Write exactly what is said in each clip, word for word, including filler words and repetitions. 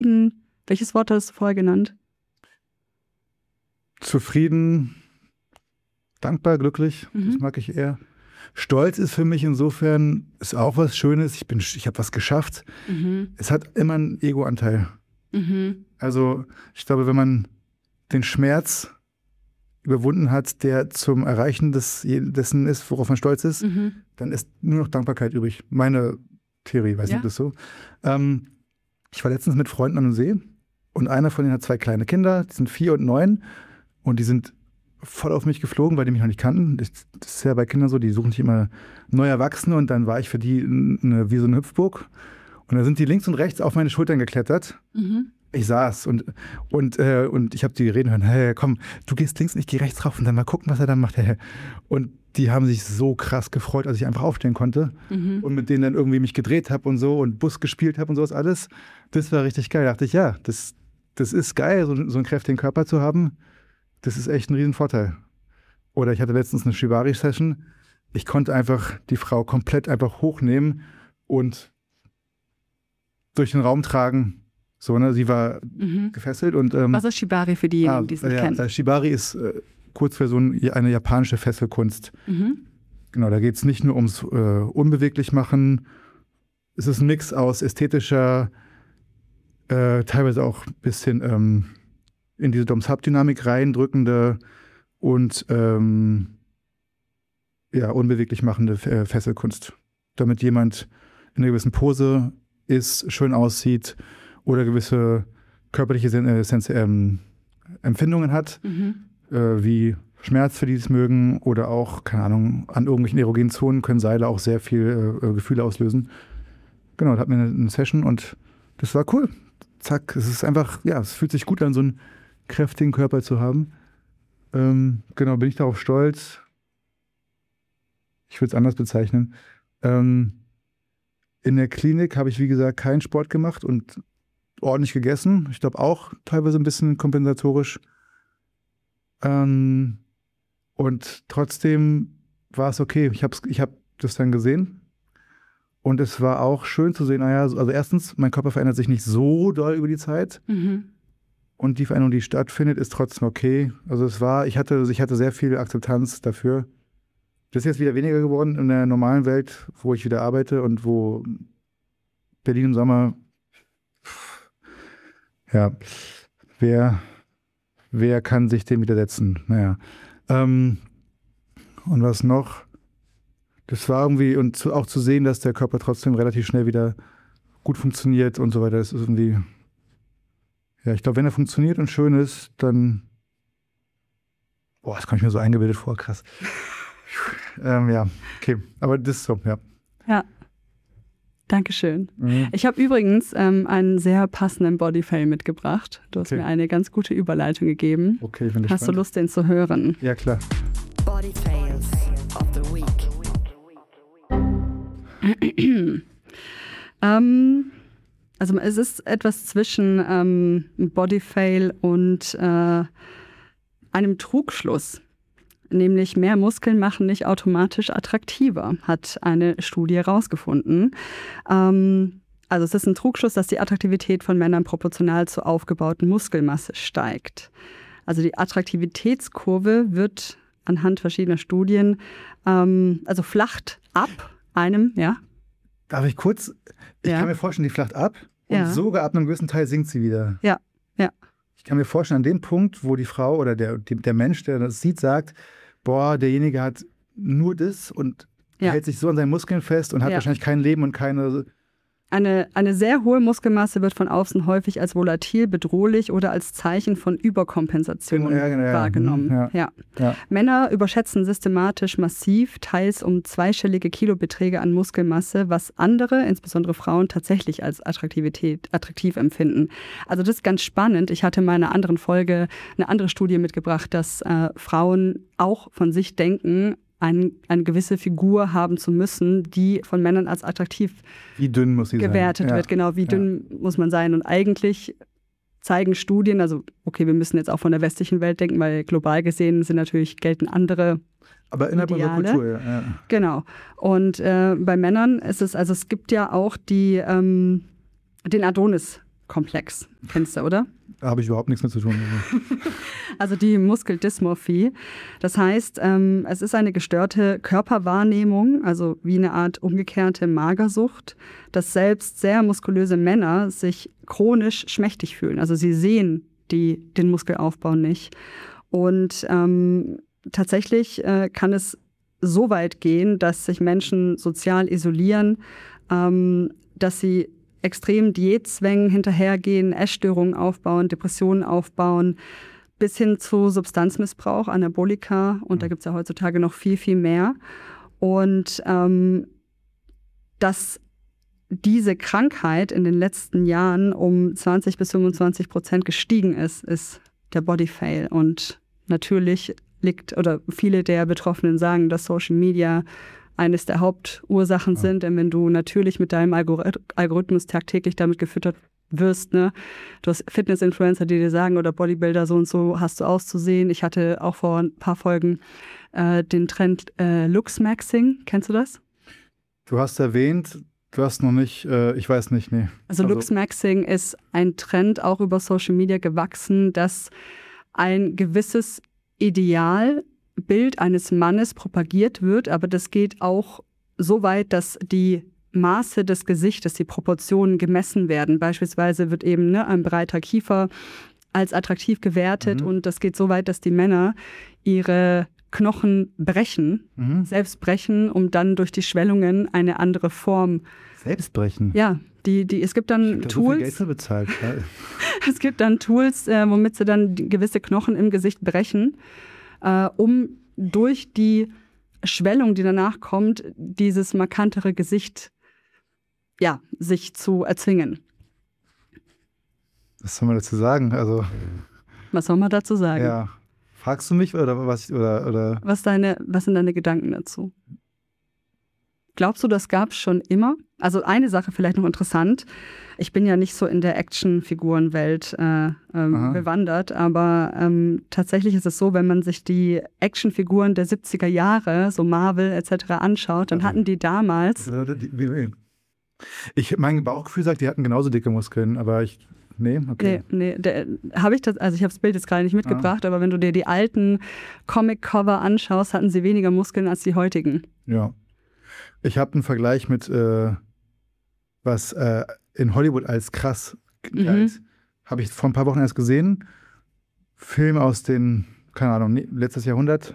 zufrieden, welches Wort hast du vorher genannt? Zufrieden, dankbar, glücklich, mhm. das mag ich eher. Stolz ist für mich insofern, ist auch was Schönes, ich, bin, ich habe was geschafft. Mhm. Es hat immer einen Ego-Anteil. Mhm. Also ich glaube, wenn man den Schmerz überwunden hat, der zum Erreichen des, dessen ist, worauf man stolz ist, mhm. dann ist nur noch Dankbarkeit übrig. Meine Theorie, weiß ja. nicht, ob das so. Ähm, ich war letztens mit Freunden an einem See und einer von denen hat zwei kleine Kinder, die sind vier und neun und die sind voll auf mich geflogen, weil die mich noch nicht kannten. Das ist ja bei Kindern so, die suchen sich immer neue Erwachsene und dann war ich für die eine, wie so eine Hüpfburg. Und dann sind die links und rechts auf meine Schultern geklettert. Mhm. Ich saß und, und, äh, und ich habe die reden hören, hey, komm, du gehst links und ich gehe rechts rauf und dann mal gucken, was er dann macht. Und die haben sich so krass gefreut, als ich einfach aufstehen konnte mhm. und mit denen dann irgendwie mich gedreht habe und so und Bus gespielt habe und sowas alles. Das war richtig geil. Da dachte ich, ja, das, das ist geil, so, so einen kräftigen Körper zu haben. Das ist echt ein Riesenvorteil. Oder ich hatte letztens eine Shibari-Session. Ich konnte einfach die Frau komplett einfach hochnehmen und durch den Raum tragen. So, ne? Sie war mhm. gefesselt. Und, ähm, was ist Shibari für diejenigen, ah, die es nicht ja, kennen? Also Shibari ist äh, Kurzversion eine japanische Fesselkunst. Mhm. Genau, da geht es nicht nur ums äh, Unbeweglich-Machen. Es ist ein Mix aus ästhetischer, äh, teilweise auch ein bisschen ähm, in diese Dom-Sub-Dynamik reindrückende und ähm, ja, unbeweglich machende äh, Fesselkunst. Damit jemand in einer gewissen Pose ist, schön aussieht oder gewisse körperliche Sen- äh, Sens- ähm, Empfindungen hat, mhm. äh, wie Schmerz, für die es mögen, oder auch, keine Ahnung, an irgendwelchen erogenen Zonen können Seile auch sehr viel äh, Gefühle auslösen. Genau, da hatten wir eine, eine Session und das war cool. Zack, es ist einfach, ja, es fühlt sich gut an, so einen kräftigen Körper zu haben. Ähm, genau, bin ich darauf stolz. Ich würde es anders bezeichnen. Ähm, in der Klinik habe ich, wie gesagt, keinen Sport gemacht und ordentlich gegessen. Ich glaube auch teilweise ein bisschen kompensatorisch. Ähm, und trotzdem war es okay. Ich habe ich hab das dann gesehen. Und es war auch schön zu sehen, naja, also erstens, mein Körper verändert sich nicht so doll über die Zeit. Mhm. Und die Veränderung, die stattfindet, ist trotzdem okay. Also es war, ich hatte, ich hatte sehr viel Akzeptanz dafür. Das ist jetzt wieder weniger geworden in der normalen Welt, wo ich wieder arbeite und wo Berlin im Sommer, ja, wer, wer kann sich dem widersetzen? Naja. Ähm, und was noch? Das war irgendwie, und zu, auch zu sehen, dass der Körper trotzdem relativ schnell wieder gut funktioniert und so weiter, das ist irgendwie, ja, ich glaube, wenn er funktioniert und schön ist, dann, boah, das komme ich mir so eingebildet vor, krass. ähm, ja, okay, aber das ist so, ja. Ja, Dankeschön. Mhm. Ich habe übrigens ähm, einen sehr passenden Bodyfail mitgebracht. Du hast okay. mir eine ganz gute Überleitung gegeben. Okay, ich bin gespannt. Hast du Lust, den zu hören? Ja, klar. Bodyfails of the Week. ähm, also es ist etwas zwischen ähm, Bodyfail und äh, einem Trugschluss. Nämlich mehr Muskeln machen nicht automatisch attraktiver, hat eine Studie herausgefunden. Ähm, also es ist ein Trugschluss, dass die Attraktivität von Männern proportional zur aufgebauten Muskelmasse steigt. Also die Attraktivitätskurve wird anhand verschiedener Studien, ähm, also flacht ab einem, ja. Darf ich kurz, ich ja. kann mir vorstellen, die flacht ab und ja. sogar ab einem gewissen Teil sinkt sie wieder. Ja, ja. Ich kann mir vorstellen, an dem Punkt, wo die Frau oder der, der Mensch, der das sieht, sagt, boah, derjenige hat nur das und ja. hält sich so an seinen Muskeln fest und hat ja. wahrscheinlich kein Leben und keine... Eine, eine sehr hohe Muskelmasse wird von außen häufig als volatil, bedrohlich oder als Zeichen von Überkompensation ja, ja, ja. wahrgenommen. Ja. Ja. Ja. Männer überschätzen systematisch massiv, teils um zweistellige Kilobeträge an Muskelmasse, was andere, insbesondere Frauen, tatsächlich als Attraktivität, attraktiv empfinden. Also das ist ganz spannend. Ich hatte in meiner anderen Folge eine andere Studie mitgebracht, dass äh, Frauen auch von sich denken, Ein, eine gewisse Figur haben zu müssen, die von Männern als attraktiv wie dünn muss sie gewertet sein. wird. Ja. Genau, wie dünn ja. muss man sein. Und eigentlich zeigen Studien, also okay, wir müssen jetzt auch von der westlichen Welt denken, weil global gesehen sind natürlich, gelten andere Aber innerhalb Ideale. unserer Kultur, ja. ja. Genau. Und äh, bei Männern ist es, also es gibt ja auch die, ähm, den Adonis Muskelkomplex. Kennst du, oder? Da habe ich überhaupt nichts mit zu tun. Also die Muskeldysmorphie. Das heißt, ähm, es ist eine gestörte Körperwahrnehmung, also wie eine Art umgekehrte Magersucht, dass selbst sehr muskulöse Männer sich chronisch schmächtig fühlen. Also sie sehen die, den Muskelaufbau nicht. Und ähm, tatsächlich äh, kann es so weit gehen, dass sich Menschen sozial isolieren, ähm, dass sie extremen Diätzwängen hinterhergehen, Essstörungen aufbauen, Depressionen aufbauen, bis hin zu Substanzmissbrauch, Anabolika. Und da gibt es ja heutzutage noch viel, viel mehr. Und ähm, dass diese Krankheit in den letzten Jahren um zwanzig bis fünfundzwanzig Prozent gestiegen ist, ist der Bodyfail. Und natürlich liegt, oder viele der Betroffenen sagen, dass Social Media eines der Hauptursachen ja. sind, denn wenn du natürlich mit deinem Algorithmus tagtäglich damit gefüttert wirst, ne, du hast Fitness-Influencer, die dir sagen, oder Bodybuilder, so und so hast du auszusehen. Ich hatte auch vor ein paar Folgen äh, den Trend äh, Looksmaxing. Kennst du das? Du hast erwähnt, du hast noch nicht, äh, ich weiß nicht, nee. Also, also Looksmaxing ist ein Trend auch über Social Media gewachsen, dass ein gewisses Ideal Bild eines Mannes propagiert wird, aber das geht auch so weit, dass die Maße des Gesichtes, die Proportionen gemessen werden. Beispielsweise wird eben ne, ein breiter Kiefer als attraktiv gewertet mhm. und das geht so weit, dass die Männer ihre Knochen brechen, mhm. selbst brechen, um dann durch die Schwellungen eine andere Form. Selbst brechen? Ja, die, die, es gibt dann ich hab Tools. So viel Geld für bezahlt. Es gibt dann Tools, äh, womit sie dann gewisse Knochen im Gesicht brechen. Uh, um durch die Schwellung, die danach kommt, dieses markantere Gesicht ja, sich zu erzwingen. Was soll man dazu sagen? Also, was soll man dazu sagen? Ja. Fragst du mich oder was? Oder, oder? Was, deine, was sind deine Gedanken dazu? Glaubst du, das gab es schon immer? Also eine Sache vielleicht noch interessant. Ich bin ja nicht so in der Actionfigurenwelt äh, ähm, bewandert, aber ähm, tatsächlich ist es so, wenn man sich die Actionfiguren der siebziger Jahre, so Marvel et cetera anschaut, dann also, hatten die damals... Ich, mein Bauchgefühl sagt, die hatten genauso dicke Muskeln, aber ich... Nee, okay. Nee, nee, habe ich das, also ich habe das Bild jetzt gerade nicht mitgebracht, ah. aber wenn du dir die alten Comic-Cover anschaust, hatten sie weniger Muskeln als die heutigen. Ja. Ich habe einen Vergleich mit, äh, was äh, in Hollywood als krass galt. Mhm. Habe ich vor ein paar Wochen erst gesehen. Film aus den, keine Ahnung, letztes Jahrhundert.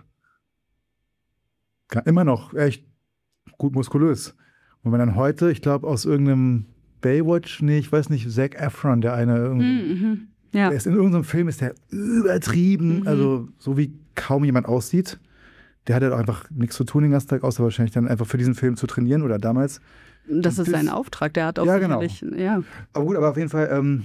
Immer noch echt gut muskulös. Und wenn dann heute, ich glaube, aus irgendeinem Baywatch, nee, ich weiß nicht, Zac Efron, der eine, mhm. ja. der ist in irgendeinem Film, ist der übertrieben, mhm. also so wie kaum jemand aussieht. Der hatte doch einfach nichts zu tun den ganzen Tag, außer wahrscheinlich dann einfach für diesen Film zu trainieren oder damals. Das ist das, sein Auftrag, der hat auch ja, genau. ja. Aber gut, aber auf jeden Fall, ähm,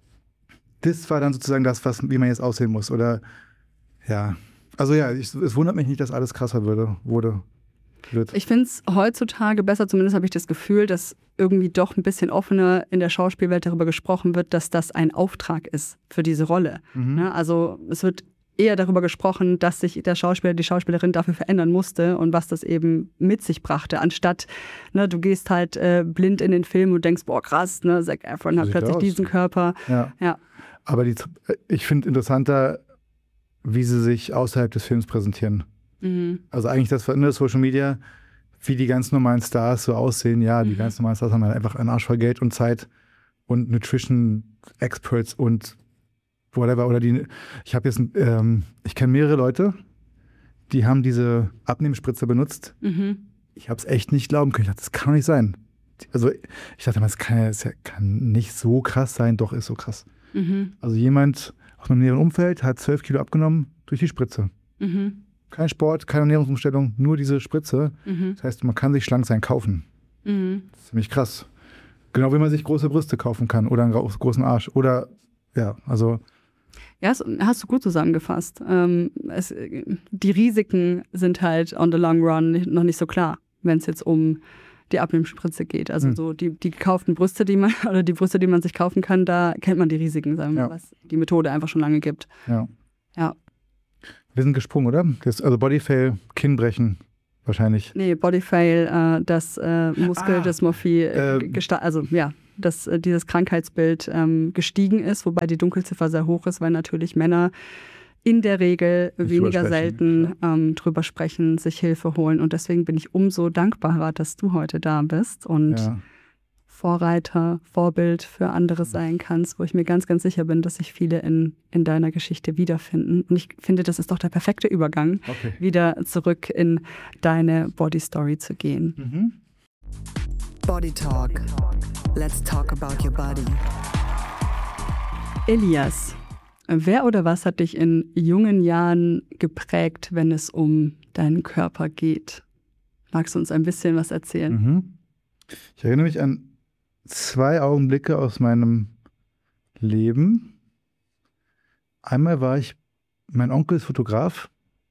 das war dann sozusagen das, was, wie man jetzt aussehen muss. Oder, ja, also ja, ich, es wundert mich nicht, dass alles krasser würde, wurde. Wird. Ich finde es heutzutage besser, zumindest habe ich das Gefühl, dass irgendwie doch ein bisschen offener in der Schauspielwelt darüber gesprochen wird, dass das ein Auftrag ist für diese Rolle. Mhm. Ja, also es wird eher darüber gesprochen, dass sich der Schauspieler, die Schauspielerin dafür verändern musste und was das eben mit sich brachte, anstatt, ne, du gehst halt äh, blind in den Film und denkst, boah krass, ne, Zac Efron hat plötzlich aus. diesen Körper. Ja. Ja. Aber die, ich finde interessanter, wie sie sich außerhalb des Films präsentieren. Mhm. Also eigentlich das in der Social Media, wie die ganz normalen Stars so aussehen. Ja, die mhm. ganz normalen Stars haben halt einfach einen Arsch voll Geld und Zeit und Nutrition Experts und whatever. Oder die, ich habe jetzt, ähm, ich kenne mehrere Leute, die haben diese Abnehmspritze benutzt. Mhm. Ich habe es echt nicht glauben können. Ich dachte, das kann doch nicht sein. Also ich dachte, das kann, das kann nicht so krass sein. Doch, ist so krass. Mhm. Also jemand aus meinem näheren Umfeld hat zwölf Kilo abgenommen durch die Spritze. Mhm. Kein Sport, keine Ernährungsumstellung, nur diese Spritze. Mhm. Das heißt, man kann sich schlank sein kaufen. Mhm. Das ist ziemlich krass. Genau wie man sich große Brüste kaufen kann oder einen großen Arsch. Oder, ja, also... Ja, das hast du gut zusammengefasst. Ähm, es, die Risiken sind halt on the long run noch nicht so klar, wenn es jetzt um die Abnehmspritze geht. Also mhm. so die, die gekauften Brüste, die man, oder die Brüste, die man sich kaufen kann, da kennt man die Risiken, sagen wir, ja. was die Methode einfach schon lange gibt. Ja. Ja. Wir sind gesprungen, oder? Das, also Bodyfail, Kinnbrechen wahrscheinlich. Nee, Bodyfail, äh, das äh, Muskeldysmorphie, ah, äh, gesta- also ja, dass äh, dieses Krankheitsbild ähm, gestiegen ist, wobei die Dunkelziffer sehr hoch ist, weil natürlich Männer in der Regel Nicht weniger drüber sprechen, selten ähm, drüber sprechen, sich Hilfe holen. Und deswegen bin ich umso dankbarer, dass du heute da bist und Ja. Vorreiter, Vorbild für andere sein kannst, wo ich mir ganz, ganz sicher bin, dass sich viele in, in deiner Geschichte wiederfinden. Und ich finde, das ist doch der perfekte Übergang, Okay. wieder zurück in deine Body Story zu gehen. Mhm. Body Talk. Let's talk about your body. Elias, wer oder was hat dich in jungen Jahren geprägt, wenn es um deinen Körper geht? Magst du uns ein bisschen was erzählen? Mhm. Ich erinnere mich an zwei Augenblicke aus meinem Leben. Einmal war ich, mein Onkel ist Fotograf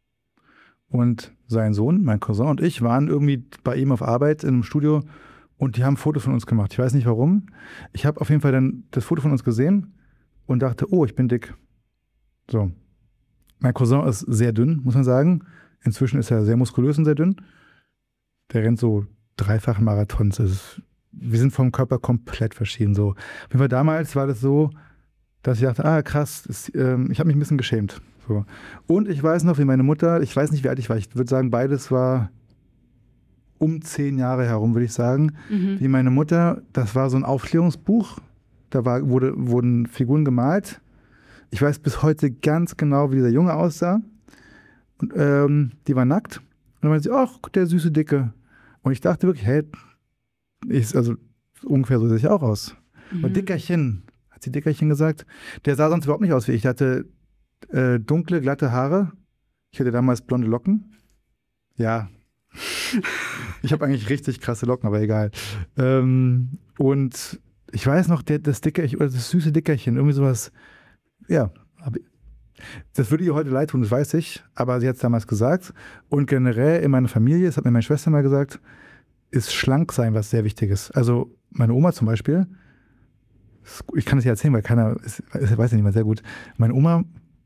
und sein Sohn, mein Cousin und ich waren irgendwie bei ihm auf Arbeit in einem Studio und die haben Fotos von uns gemacht. Ich weiß nicht warum. Ich habe auf jeden Fall dann das Foto von uns gesehen und dachte, oh, ich bin dick. So. Mein Cousin ist sehr dünn, muss man sagen. Inzwischen ist er sehr muskulös und sehr dünn. Der rennt so dreifache Marathons. Das ist, wir sind vom Körper komplett verschieden. So. Auf jeden Fall damals war das so, dass ich dachte, ah krass, das, ähm, ich habe mich ein bisschen geschämt. So. Und ich weiß noch, wie meine Mutter, ich weiß nicht, wie alt ich war, ich würde sagen, beides war um zehn Jahre herum, würde ich sagen. Mhm. Wie meine Mutter, das war so ein Aufklärungsbuch, da war, wurde, wurden Figuren gemalt. Ich weiß bis heute ganz genau, wie dieser Junge aussah. Und, ähm, die war nackt. Und dann meinte sie, ach, der süße Dicke. Und ich dachte wirklich, hey, ich, also ungefähr so sehe ich auch aus. Mhm. Und Dickerchen, hat sie Dickerchen gesagt, der sah sonst überhaupt nicht aus wie ich. Der hatte äh, dunkle, glatte Haare. Ich hatte damals blonde Locken. Ja. Ich habe eigentlich richtig krasse Locken, aber egal. Ähm, und ich weiß noch, der, das Dickerchen, oder das süße Dickerchen, irgendwie sowas, ja, hab ich, das würde ihr heute leid tun, das weiß ich, aber sie hat es damals gesagt. Und generell in meiner Familie, das hat mir meine Schwester mal gesagt, ist schlank sein was sehr Wichtiges. Also meine Oma zum Beispiel, ich kann das ja erzählen, weil keiner, ist, weiß ja niemand sehr gut. Meine Oma,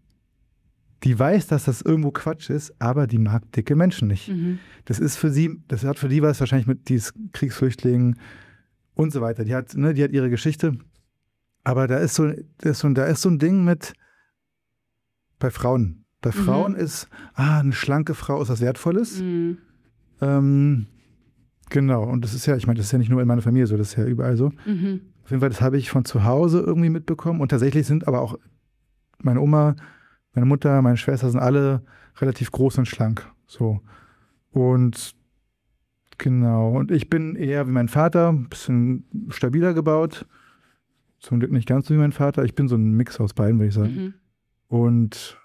die weiß, dass das irgendwo Quatsch ist, aber die mag dicke Menschen nicht. Mhm. Das ist für sie, das hat für die was wahrscheinlich mit diesen Kriegsflüchtlingen und so weiter. Die hat, ne, die hat ihre Geschichte. Aber da ist so, da ist so, da ist so ein Ding mit bei Frauen. Bei Frauen Mhm. ist, ah, eine schlanke Frau ist was Wertvolles. Mhm. Ähm, genau. Und das ist ja, ich meine, das ist ja nicht nur in meiner Familie so, das ist ja überall so. Mhm. Auf jeden Fall, das habe ich von zu Hause irgendwie mitbekommen. Und tatsächlich sind aber auch meine Oma, meine Mutter, meine Schwester sind alle relativ groß und schlank. So. Und genau. Und ich bin eher wie mein Vater, ein bisschen stabiler gebaut. Zum Glück nicht ganz so wie mein Vater. Ich bin so ein Mix aus beiden, würde ich sagen. Mhm. Und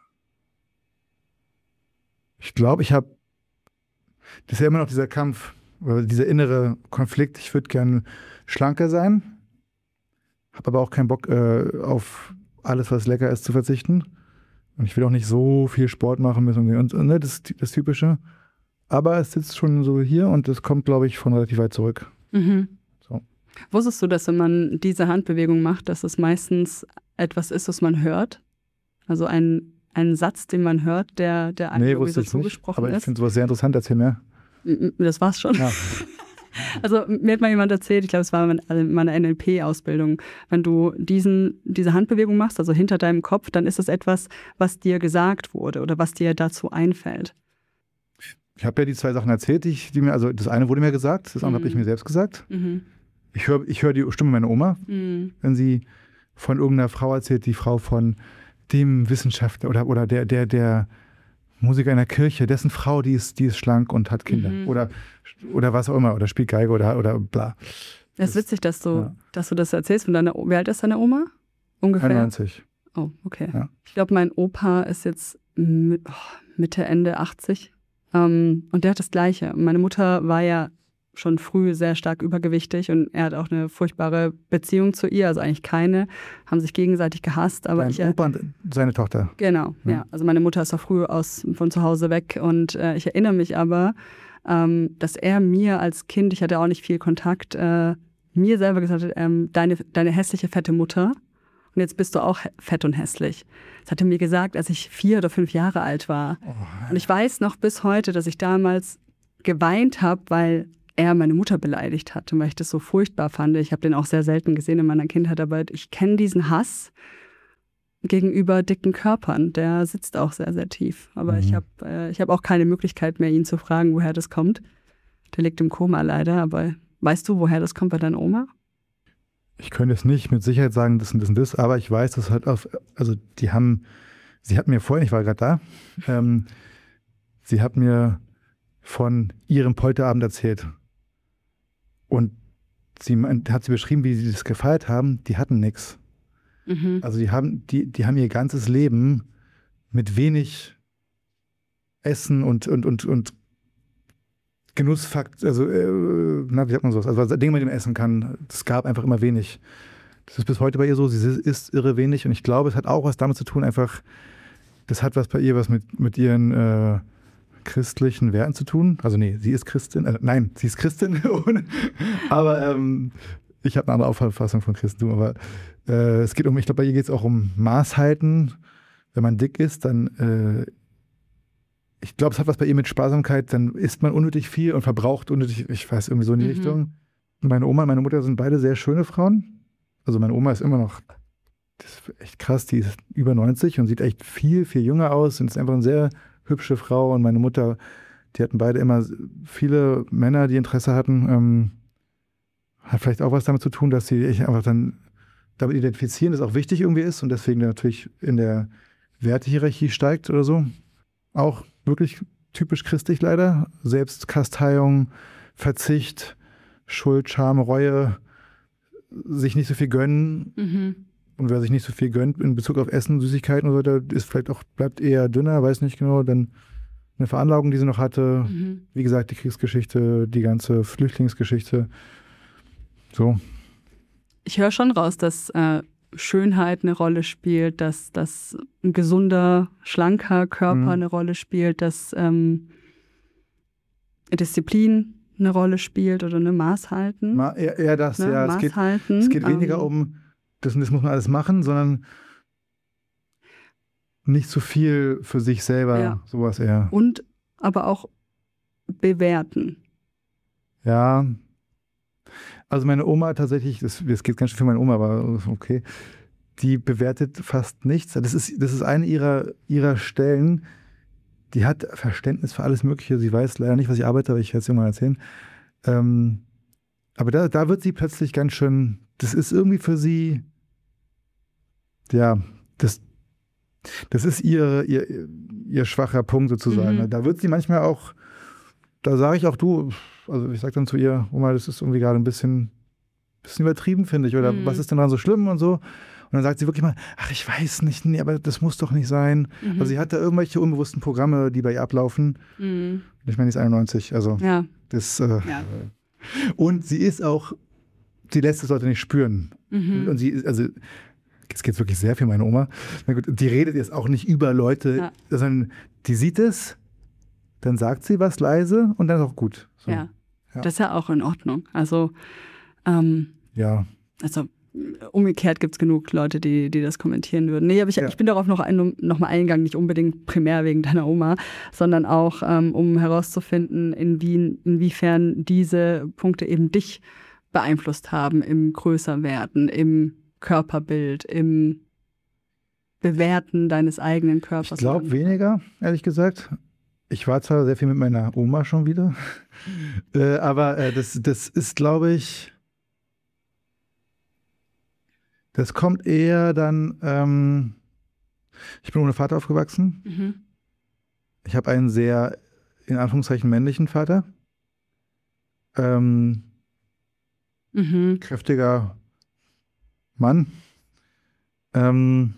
ich glaube, ich habe, das ist ja immer noch dieser Kampf, oder dieser innere Konflikt. Ich würde gern schlanker sein, habe aber auch keinen Bock äh, auf alles, was lecker ist, zu verzichten. Und ich will auch nicht so viel Sport machen müssen. Und, und ne, das, das Typische. Aber es sitzt schon so hier und es kommt, glaube ich, von relativ weit zurück. Mhm. So. Wusstest du, dass wenn man diese Handbewegung macht, dass es meistens etwas ist, was man hört? Also ein, ein Satz, den man hört, der, der einem Nee, irgendwie wusste so ich nicht. zugesprochen Aber ich ist? finde sowas sehr interessant. Erzähl mehr. M- Das war's schon. Ja. Also mir hat mal jemand erzählt, ich glaube, es war in meiner N L P-Ausbildung, wenn du diesen, diese Handbewegung machst, also hinter deinem Kopf, dann ist das etwas, was dir gesagt wurde oder was dir dazu einfällt. Ich habe ja die zwei Sachen erzählt, die, ich, die mir, also das eine wurde mir gesagt, das andere Mhm. habe ich mir selbst gesagt. Mhm. Ich höre ich hör die Stimme meiner Oma, Mhm. wenn sie von irgendeiner Frau erzählt, die Frau von dem Wissenschaftler oder, oder der, der, der Musiker in der Kirche, dessen Frau, die ist, die ist schlank und hat Kinder. Mhm. Oder, oder was auch immer, oder spielt Geige oder, oder bla. Das ist witzig, dass du, ja. dass du das erzählst von deiner, wie alt ist deine Oma? Ungefähr? einundneunzig. Oh, okay. Ja. Ich glaube, mein Opa ist jetzt mit, oh, Mitte, Ende achtzig. Ähm, und der hat das Gleiche. Meine Mutter war ja schon früh sehr stark übergewichtig und er hat auch eine furchtbare Beziehung zu ihr, also eigentlich keine, haben sich gegenseitig gehasst. Aber Dein ich, Opa und seine Tochter. Genau, ja. Ja. Also meine Mutter ist auch früh aus, von zu Hause weg und äh, ich erinnere mich aber, ähm, dass er mir als Kind, ich hatte auch nicht viel Kontakt, äh, mir selber gesagt hat, ähm, deine, deine hässliche, fette Mutter. Und jetzt bist du auch fett und hässlich. Das hat er mir gesagt, als ich vier oder fünf Jahre alt war. Oh. Und ich weiß noch bis heute, dass ich damals geweint habe, weil er meine Mutter beleidigt hat und weil ich das so furchtbar fand. Ich habe den auch sehr selten gesehen in meiner Kindheit, aber ich kenne diesen Hass gegenüber dicken Körpern. Der sitzt auch sehr, sehr tief. Aber mhm. ich habe äh, ich hab auch keine Möglichkeit mehr, ihn zu fragen, woher das kommt. Der liegt im Koma leider, aber weißt du, woher das kommt bei deiner Oma? Ich könnte es nicht mit Sicherheit sagen, das und das und das, aber ich weiß, dass halt auf, also die haben, sie hat mir vorhin, ich war gerade da, ähm, sie hat mir von ihrem Polterabend erzählt. Und sie hat sie beschrieben, wie sie das gefeiert haben, die hatten nichts. Mhm. Also die haben, die, die haben ihr ganzes Leben mit wenig Essen und, und, und, und Genussfakt, also, äh, na, wie sagt man sowas? Also, Dinge, mit dem man essen kann, es gab einfach immer wenig. Das ist bis heute bei ihr so, sie isst irre wenig und ich glaube, es hat auch was damit zu tun, einfach, das hat was bei ihr, was mit, mit ihren äh, christlichen Werten zu tun. Also, nee, sie ist Christin, äh, nein, sie ist Christin, aber ähm, ich habe eine andere Auffassung von Christentum, aber äh, es geht um, ich glaube, bei ihr geht es auch um Maßhalten. Wenn man dick ist, dann äh, ich glaube, es hat was bei ihr mit Sparsamkeit, dann isst man unnötig viel und verbraucht unnötig, ich weiß, irgendwie so in die mhm. Richtung. Meine Oma und meine Mutter sind beide sehr schöne Frauen. Also meine Oma ist immer noch, das ist echt krass, die ist über neunzig und sieht echt viel, viel jünger aus und ist einfach eine sehr hübsche Frau. Und meine Mutter, die hatten beide immer viele Männer, die Interesse hatten. Ähm, hat vielleicht auch was damit zu tun, dass sie sich einfach dann damit identifizieren, das auch wichtig irgendwie ist und deswegen natürlich in der Wertehierarchie steigt oder so. Auch wirklich typisch christlich leider. Selbstkasteiung, Verzicht, Schuld, Scham, Reue, sich nicht so viel gönnen. Mhm. Und wer sich nicht so viel gönnt in Bezug auf Essen, Süßigkeiten und so weiter, ist vielleicht auch, bleibt eher dünner, weiß nicht genau. Dann eine Veranlagung, die sie noch hatte. Mhm. Wie gesagt, die Kriegsgeschichte, die ganze Flüchtlingsgeschichte. So. Ich höre schon raus, dass äh, Schönheit eine Rolle spielt, dass, dass ein gesunder, schlanker Körper mhm. eine Rolle spielt, dass ähm, Disziplin eine Rolle spielt oder eine Maß halten. Ma, eher, eher das, ne? ja. Maß es geht, halten. Es geht weniger ähm, um, das, das muss man alles machen, sondern nicht zu viel für sich selber, ja. sowas eher. Und aber auch bewerten. Ja. Also meine Oma tatsächlich, das, das geht ganz schön für meine Oma, aber okay, die bewertet fast nichts. Das ist, das ist eine ihrer, ihrer Stellen, die hat Verständnis für alles Mögliche. Sie weiß leider nicht, was ich arbeite, aber ich werde es ihr mal erzählen. Ähm, aber da, da wird sie plötzlich ganz schön, das ist irgendwie für sie, ja, das, das ist ihr, ihr, ihr schwacher Punkt sozusagen. Mhm. Da wird sie manchmal auch, da sage ich auch, du, also ich sage dann zu ihr, Oma, das ist irgendwie gerade ein bisschen, bisschen übertrieben, finde ich. Oder mhm. was ist denn daran so schlimm und so. Und dann sagt sie wirklich mal, ach, ich weiß nicht, nee, aber das muss doch nicht sein. Mhm. Also sie hat da irgendwelche unbewussten Programme, die bei ihr ablaufen. Mhm. Ich meine, die ist einundneunzig, also ja. das. Äh, ja. Und sie ist auch, sie lässt es Leute nicht spüren. Mhm. Und sie, also jetzt geht es wirklich sehr für meine Oma. Na gut, die redet jetzt auch nicht über Leute, ja. sondern die sieht es, dann sagt sie was leise und dann ist auch gut. So. Ja. ja, das ist ja auch in Ordnung. Also, ähm, ja. Also, umgekehrt gibt es genug Leute, die, die das kommentieren würden. Nee, aber ich, ja. ich bin darauf noch, ein, noch mal eingegangen, nicht unbedingt primär wegen deiner Oma, sondern auch, ähm, um herauszufinden, inwie, inwiefern diese Punkte eben dich beeinflusst haben im Größerwerden, im Körperbild, im Bewerten deines eigenen Körpers. Ich glaube weniger, ehrlich gesagt. Ich war zwar sehr viel mit meiner Oma schon wieder, äh, aber äh, das, das ist, glaube ich, das kommt eher dann, ähm, ich bin ohne Vater aufgewachsen. Mhm. Ich habe einen sehr, in Anführungszeichen, männlichen Vater. Ähm, mhm. Kräftiger Mann. Ähm,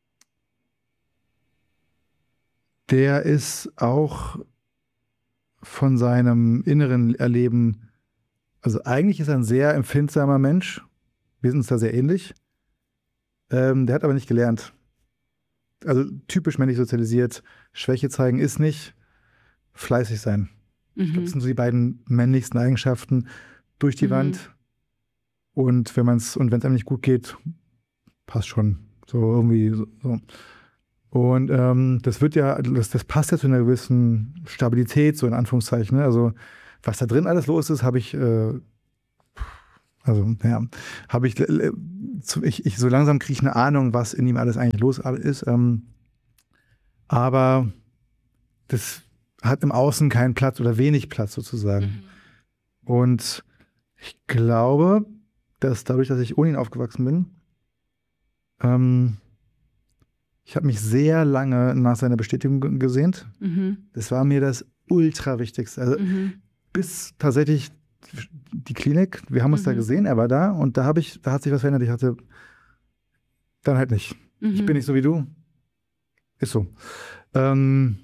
der ist auch von seinem inneren Erleben, also eigentlich ist er ein sehr empfindsamer Mensch. Wir sind uns da sehr ähnlich. Ähm, der hat aber nicht gelernt. Also typisch männlich sozialisiert. Schwäche zeigen ist nicht. Fleißig sein. Mhm. Ich glaube, das sind so die beiden männlichsten Eigenschaften durch die mhm. Wand. Und wenn man es, und wenn es einem nicht gut geht, passt schon. So irgendwie so. so. Und ähm, das wird ja, das, das passt ja zu einer gewissen Stabilität, so in Anführungszeichen. Ne? Also Was da drin alles los ist, habe ich, äh, also, ja, habe ich, äh, ich, ich, so langsam kriege ich eine Ahnung, was in ihm alles eigentlich los ist. Ähm, aber das hat im Außen keinen Platz oder wenig Platz sozusagen. Mhm. Und ich glaube, dass dadurch, dass ich ohne ihn aufgewachsen bin, ähm, ich habe mich sehr lange nach seiner Bestätigung gesehnt. Mhm. Das war mir das ultra Wichtigste. Also mhm. bis tatsächlich die Klinik, wir haben uns mhm. da gesehen, er war da und da habe ich, da hat sich was verändert. Ich hatte dann halt nicht. Mhm. Ich bin nicht so wie du. Ist so. Ähm,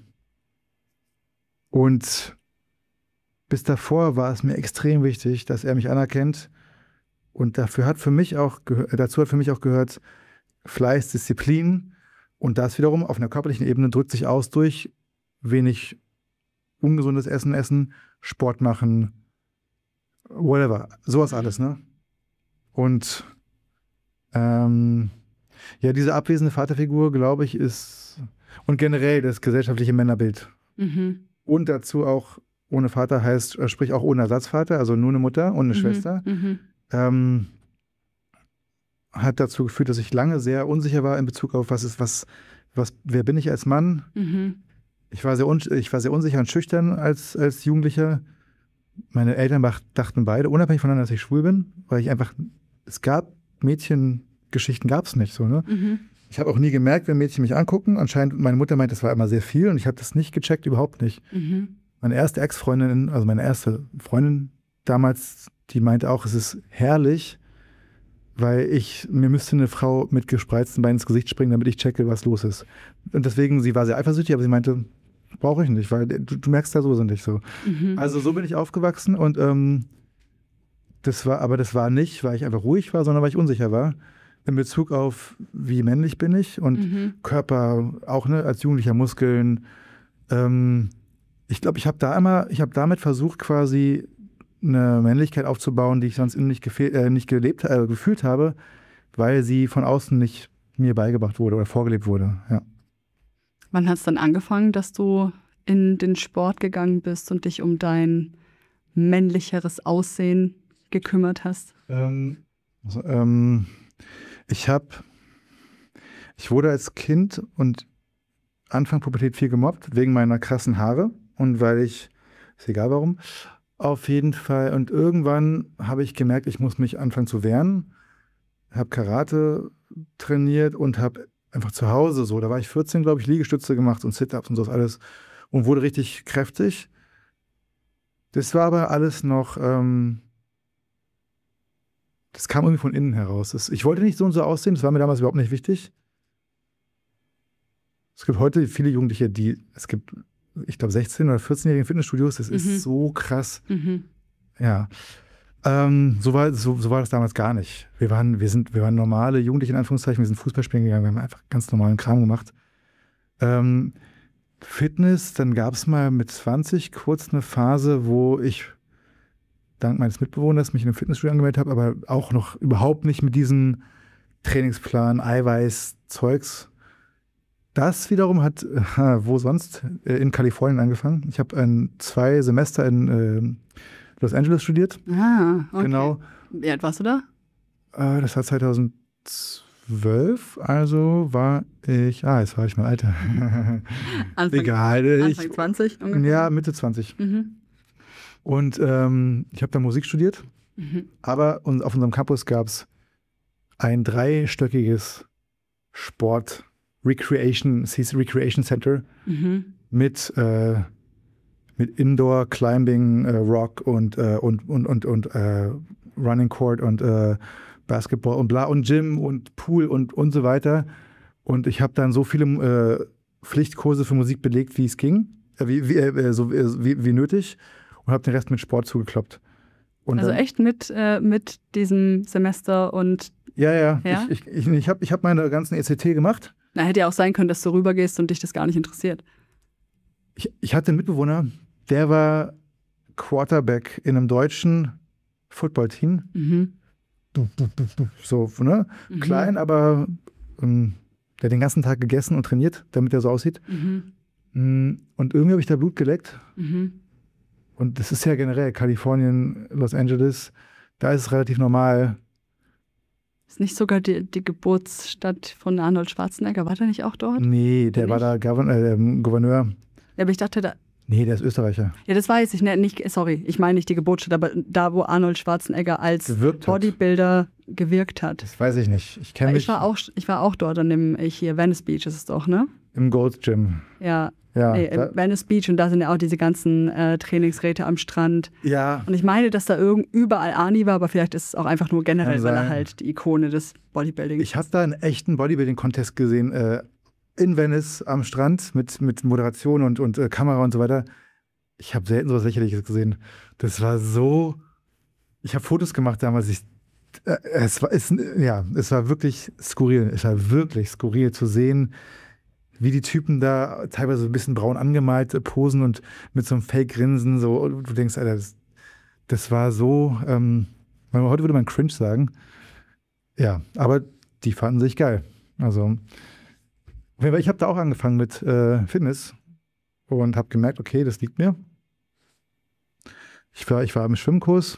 und bis davor war es mir extrem wichtig, dass er mich anerkennt. Und dafür hat für mich auch dazu hat für mich auch gehört Fleiß, Disziplin. Und das wiederum auf einer körperlichen Ebene drückt sich aus durch wenig ungesundes Essen essen, Sport machen, whatever. Sowas alles, ne? Und ähm, ja, diese abwesende Vaterfigur, glaube ich, ist und generell das gesellschaftliche Männerbild. Mhm. Und dazu auch ohne Vater heißt, sprich auch ohne Ersatzvater, also nur eine Mutter und eine mhm. Schwester. Mhm. Ähm, hat dazu geführt, dass ich lange sehr unsicher war in Bezug auf, was ist, was, was, wer bin ich als Mann? Mhm. Ich war sehr, un, ich war sehr unsicher und schüchtern als, als Jugendlicher. Meine Eltern dachten beide, unabhängig voneinander, dass ich schwul bin, weil ich einfach, es gab Mädchengeschichten, gab es nicht so, ne? Mhm. Ich habe auch nie gemerkt, wenn Mädchen mich angucken. Anscheinend, meine Mutter meint, das war immer sehr viel und ich habe das nicht gecheckt, überhaupt nicht. Mhm. Meine erste Ex-Freundin, also meine erste Freundin damals, die meinte auch, es ist herrlich, weil ich, mir müsste eine Frau mit gespreizten Beinen ins Gesicht springen, damit ich checke, was los ist. Und deswegen, sie war sehr eifersüchtig, aber sie meinte, brauche ich nicht, weil du, du merkst da sowieso nicht so. Mhm. Also so bin ich aufgewachsen und ähm, das war, aber das war nicht, weil ich einfach ruhig war, sondern weil ich unsicher war in Bezug auf, wie männlich bin ich und mhm. Körper, auch ne, als Jugendlicher Muskeln. Ähm, ich glaube, ich habe da immer, ich habe damit versucht, quasi eine Männlichkeit aufzubauen, die ich sonst nicht, gefehl, äh, nicht gelebt, äh, gefühlt habe, weil sie von außen nicht mir beigebracht wurde oder vorgelebt wurde. Ja. Wann hat es dann angefangen, dass du in den Sport gegangen bist und dich um dein männlicheres Aussehen gekümmert hast? Ähm, also, ähm, ich habe, ich wurde als Kind und Anfang Pubertät viel gemobbt, wegen meiner krassen Haare und weil ich, ist egal warum, auf jeden Fall. Und irgendwann habe ich gemerkt, ich muss mich anfangen zu wehren. Habe Karate trainiert und habe einfach zu Hause so, da war ich vierzehn, glaube ich, Liegestütze gemacht und Sit-Ups und so alles und wurde richtig kräftig. Das war aber alles noch, ähm, das kam irgendwie von innen heraus. Das, ich wollte nicht so und so aussehen, das war mir damals überhaupt nicht wichtig. Es gibt heute viele Jugendliche, die, es gibt, ich glaube, sechzehn- oder vierzehnjährige Fitnessstudios, das mhm. ist so krass. Mhm. Ja. Ähm, so, war, so, so war das damals gar nicht. Wir waren, wir sind, wir waren normale Jugendliche, in Anführungszeichen, wir sind Fußball spielen gegangen, wir haben einfach ganz normalen Kram gemacht. Ähm, Fitness, dann gab es mal mit zwanzig kurz eine Phase, wo ich dank meines Mitbewohners mich in einem Fitnessstudio angemeldet habe, aber auch noch überhaupt nicht mit diesem Trainingsplan, Eiweiß, Zeugs. Das wiederum hat, äh, wo sonst, äh, in Kalifornien angefangen. Ich habe ein, zwei Semester in äh, Los Angeles studiert. Ah, okay. Genau. Wie alt warst du da? Äh, das war zweitausendzwölf, also war ich, ah, jetzt war ich mal alter. Anfang, Egal. Anfang ich, zwanzig ungefähr? Ja, Mitte zwanzig. Mhm. Und ähm, ich habe da Musik studiert, mhm. aber und auf unserem Campus gab es ein dreistöckiges Sport- Recreation, es hieß Recreation Center, mhm. mit, äh, mit Indoor, Climbing, äh, Rock und, äh, und, und, und, und äh, Running Court und äh, Basketball und bla und Gym und Pool und, und so weiter. Und ich habe dann so viele äh, Pflichtkurse für Musik belegt, wie es ging, äh, wie, wie, äh, so, äh, wie, wie nötig und habe den Rest mit Sport zugekloppt. Und also dann, echt mit, äh, mit diesem Semester und... Ja, ja. ja? Ich, ich, ich habe ich hab meine ganzen E C T gemacht. Na, hätte ja auch sein können, dass du rübergehst und dich das gar nicht interessiert. Ich, ich hatte einen Mitbewohner, der war Quarterback in einem deutschen Footballteam. Mhm. So, ne? Mhm. Klein, aber ähm, der hat den ganzen Tag gegessen und trainiert, damit er so aussieht. Mhm. Und irgendwie habe ich da Blut geleckt. Mhm. Und das ist ja generell Kalifornien, Los Angeles, da ist es relativ normal. Ist nicht sogar die, die Geburtsstadt von Arnold Schwarzenegger? War der nicht auch dort? Nee, der Oder war da Gouverneur. Äh, Gouverneur. Ja, aber ich dachte, da. Nee, der ist Österreicher. Ja, das weiß ich. Ne, nicht, sorry, ich meine nicht die Geburtsstadt, aber da, wo Arnold Schwarzenegger als Gewirkt hat. Bodybuilder gewirkt hat. Das weiß ich nicht. Ich kenne Weil mich Ich war, auch, ich war auch dort an dem, äh, hier, Venice Beach ist es doch, ne? im Gold Gym. Ja, Ja, nee, da, im Venice Beach und da sind ja auch diese ganzen äh, Trainingsgeräte am Strand. ja, Und ich meine, dass da irgend, überall Arnie war, aber vielleicht ist es auch einfach nur generell, Kann weil er sein. halt die Ikone des Bodybuildings ich habe da einen echten Bodybuilding-Contest gesehen, äh, in Venice am Strand mit, mit Moderation und, und äh, Kamera und so weiter. Ich habe selten sowas Lächerliches gesehen. Das war so. Ich habe Fotos gemacht damals. Ich, äh, es, war, es, ja, es war wirklich skurril. Es war wirklich skurril zu sehen, wie die Typen da teilweise so ein bisschen braun angemalt äh, posen und mit so einem Fake-Grinsen. So, und du denkst, Alter, das, das war so. Ähm, heute würde man cringe sagen. Ja, aber die fanden sich geil. Also, ich habe da auch angefangen mit äh, Fitness. Und habe gemerkt, okay, das liegt mir. Ich war, ich war im Schwimmkurs.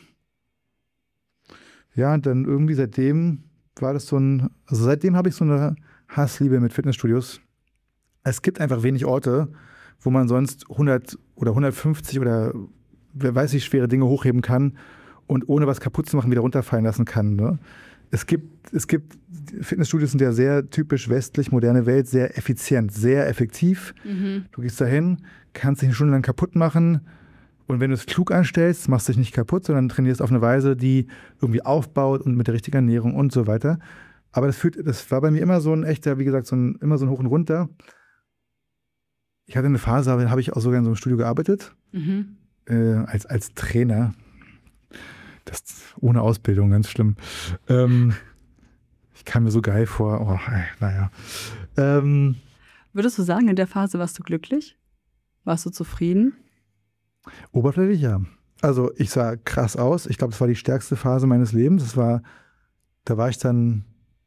Ja, und dann irgendwie seitdem war das so ein, also seitdem habe ich so eine Hassliebe mit Fitnessstudios. Es gibt einfach wenig Orte, wo man sonst hundert oder hundertfünfzig oder wer weiß wie schwere Dinge hochheben kann und ohne was kaputt zu machen wieder runterfallen lassen kann. Ne? Es gibt, es gibt, Fitnessstudios sind ja sehr typisch westlich, moderne Welt, sehr effizient, sehr effektiv. Mhm. Du gehst dahin, kannst dich eine Stunde lang kaputt machen und wenn du es klug anstellst, machst du dich nicht kaputt, sondern trainierst auf eine Weise, die irgendwie aufbaut und mit der richtigen Ernährung und so weiter. Aber das, führt, das war bei mir immer so ein echter, wie gesagt, so ein, immer so ein Hoch und Runter. Ich hatte eine Phase, da habe ich auch sogar in so einem Studio gearbeitet, Mhm. äh, als, als Trainer. Das ohne Ausbildung, ganz schlimm. Ähm, ich kam mir so geil vor. Oh, naja. Ähm, Würdest du sagen, in der Phase warst du glücklich? Warst du zufrieden? oberflächlich, ja. Also ich sah krass aus. Ich glaube, das war die stärkste Phase meines Lebens. Das war, da war ich dann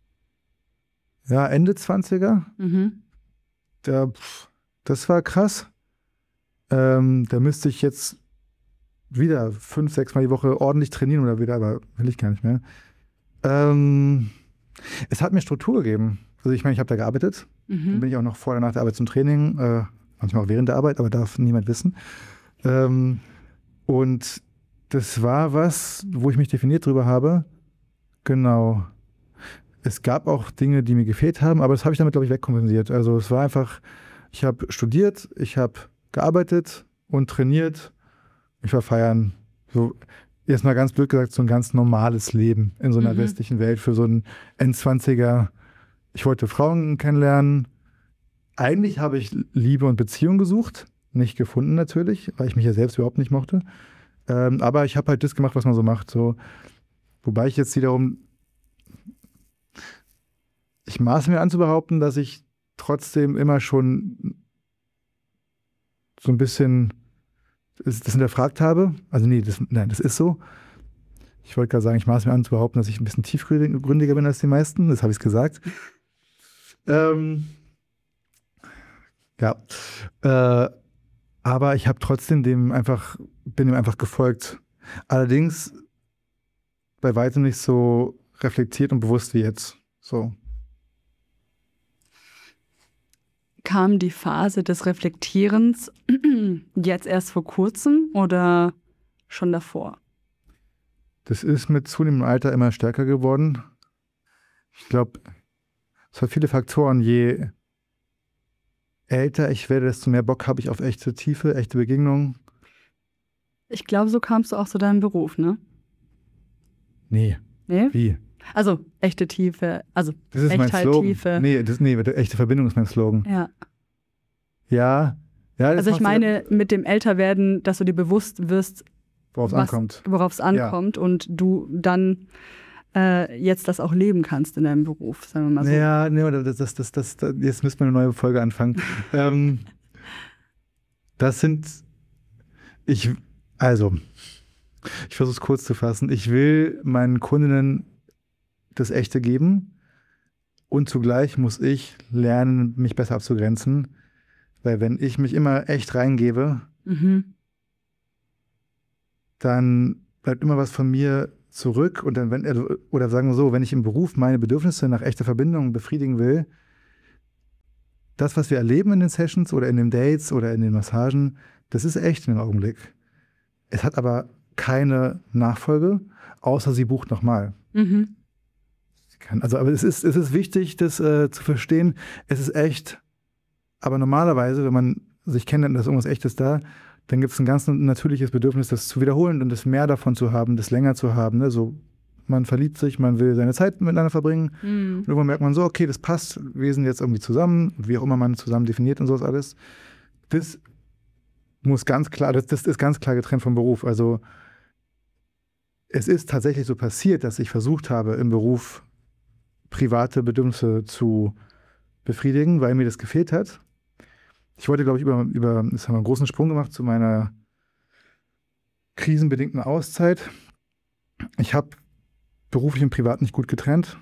ja, Ende zwanziger. Mhm. Da, pff, das war krass. Ähm, da müsste ich jetzt wieder fünf, sechs Mal die Woche ordentlich trainieren oder wieder, aber will ich gar nicht mehr. Ähm, es hat mir Struktur gegeben. Also ich meine, ich habe da gearbeitet. Mhm. Dann bin ich auch noch vor oder nach der Arbeit zum Training, äh, manchmal auch während der Arbeit, aber darf niemand wissen. Ähm, und das war was, wo ich mich definiert drüber habe. Genau. Es gab auch Dinge, die mir gefehlt haben, aber das habe ich damit, glaube ich, wegkompensiert. Also es war einfach, ich habe studiert, ich habe gearbeitet und trainiert. Ich war feiern. So, erstmal ganz blöd gesagt, so ein ganz normales Leben in so einer Mhm. westlichen Welt für so einen Endzwanziger. Ich wollte Frauen kennenlernen. Eigentlich habe ich Liebe und Beziehung gesucht. Nicht gefunden natürlich, weil ich mich ja selbst überhaupt nicht mochte. Ähm, aber ich habe halt das gemacht, was man so macht. So. Wobei ich jetzt wiederum, ich maße mir an zu behaupten, dass ich trotzdem immer schon so ein bisschen das hinterfragt habe. Also nee, das, nein, das ist so. Ich wollte gerade sagen, ich maße mir an zu behaupten, dass ich ein bisschen tiefgründiger bin als die meisten. Das habe ich gesagt. Ähm, ja. Äh, aber ich habe trotzdem dem einfach, bin dem einfach gefolgt. Allerdings bei weitem nicht so reflektiert und bewusst wie jetzt. So. Kam die Phase des Reflektierens jetzt erst vor kurzem oder schon davor? Das ist mit zunehmendem Alter immer stärker geworden. Ich glaube, es hat viele Faktoren. Je älter ich werde, desto mehr Bock habe ich auf echte Tiefe, echte Begegnungen. Ich glaube, so kamst du auch zu deinem Beruf, ne? Nee, Nee? wie? Also echte Tiefe, also Das ist mein Echtheit, Slogan. Tiefe. Nee, das, nee, echte Verbindung ist mein Slogan. Ja. Ja. ja das Also ich machst du- meine, mit dem Älterwerden, dass du dir bewusst wirst, worauf es was- ankommt. worauf es ankommt und du dann äh, jetzt das auch leben kannst in deinem Beruf, sagen wir mal so. Ja, nee, das, das, das, das, das, jetzt müssen wir eine neue Folge anfangen. ähm, das sind, ich, also, ich versuche es kurz zu fassen. Ich will meinen Kundinnen das Echte geben und zugleich muss ich lernen, mich besser abzugrenzen, weil wenn ich mich immer echt reingebe, Mhm. dann bleibt immer was von mir zurück. Und dann, wenn, oder sagen wir so, wenn ich im Beruf meine Bedürfnisse nach echter Verbindung befriedigen will, das, was wir erleben in den Sessions oder in den Dates oder in den Massagen, das ist echt in dem Augenblick. Es hat aber keine Nachfolge, außer sie bucht nochmal. Mhm. Also, aber es ist, es ist wichtig, das äh, zu verstehen. Es ist echt. Aber normalerweise, wenn man sich kennt und da ist irgendwas Echtes da, dann gibt es ein ganz natürliches Bedürfnis, das zu wiederholen und das mehr davon zu haben, das länger zu haben. Ne? So, man verliebt sich, man will seine Zeit miteinander verbringen. Mhm. Und irgendwann merkt man so, okay, das passt, wir sind jetzt irgendwie zusammen, wie auch immer man zusammen definiert und sowas alles. Das muss ganz klar, das, das ist ganz klar getrennt vom Beruf. Also es ist tatsächlich so passiert, dass ich versucht habe, im Beruf private Bedürfnisse zu befriedigen, weil mir das gefehlt hat. Ich wollte, glaube ich, über, über, das haben wir einen großen Sprung gemacht zu meiner krisenbedingten Auszeit. Ich habe beruflich und privat nicht gut getrennt.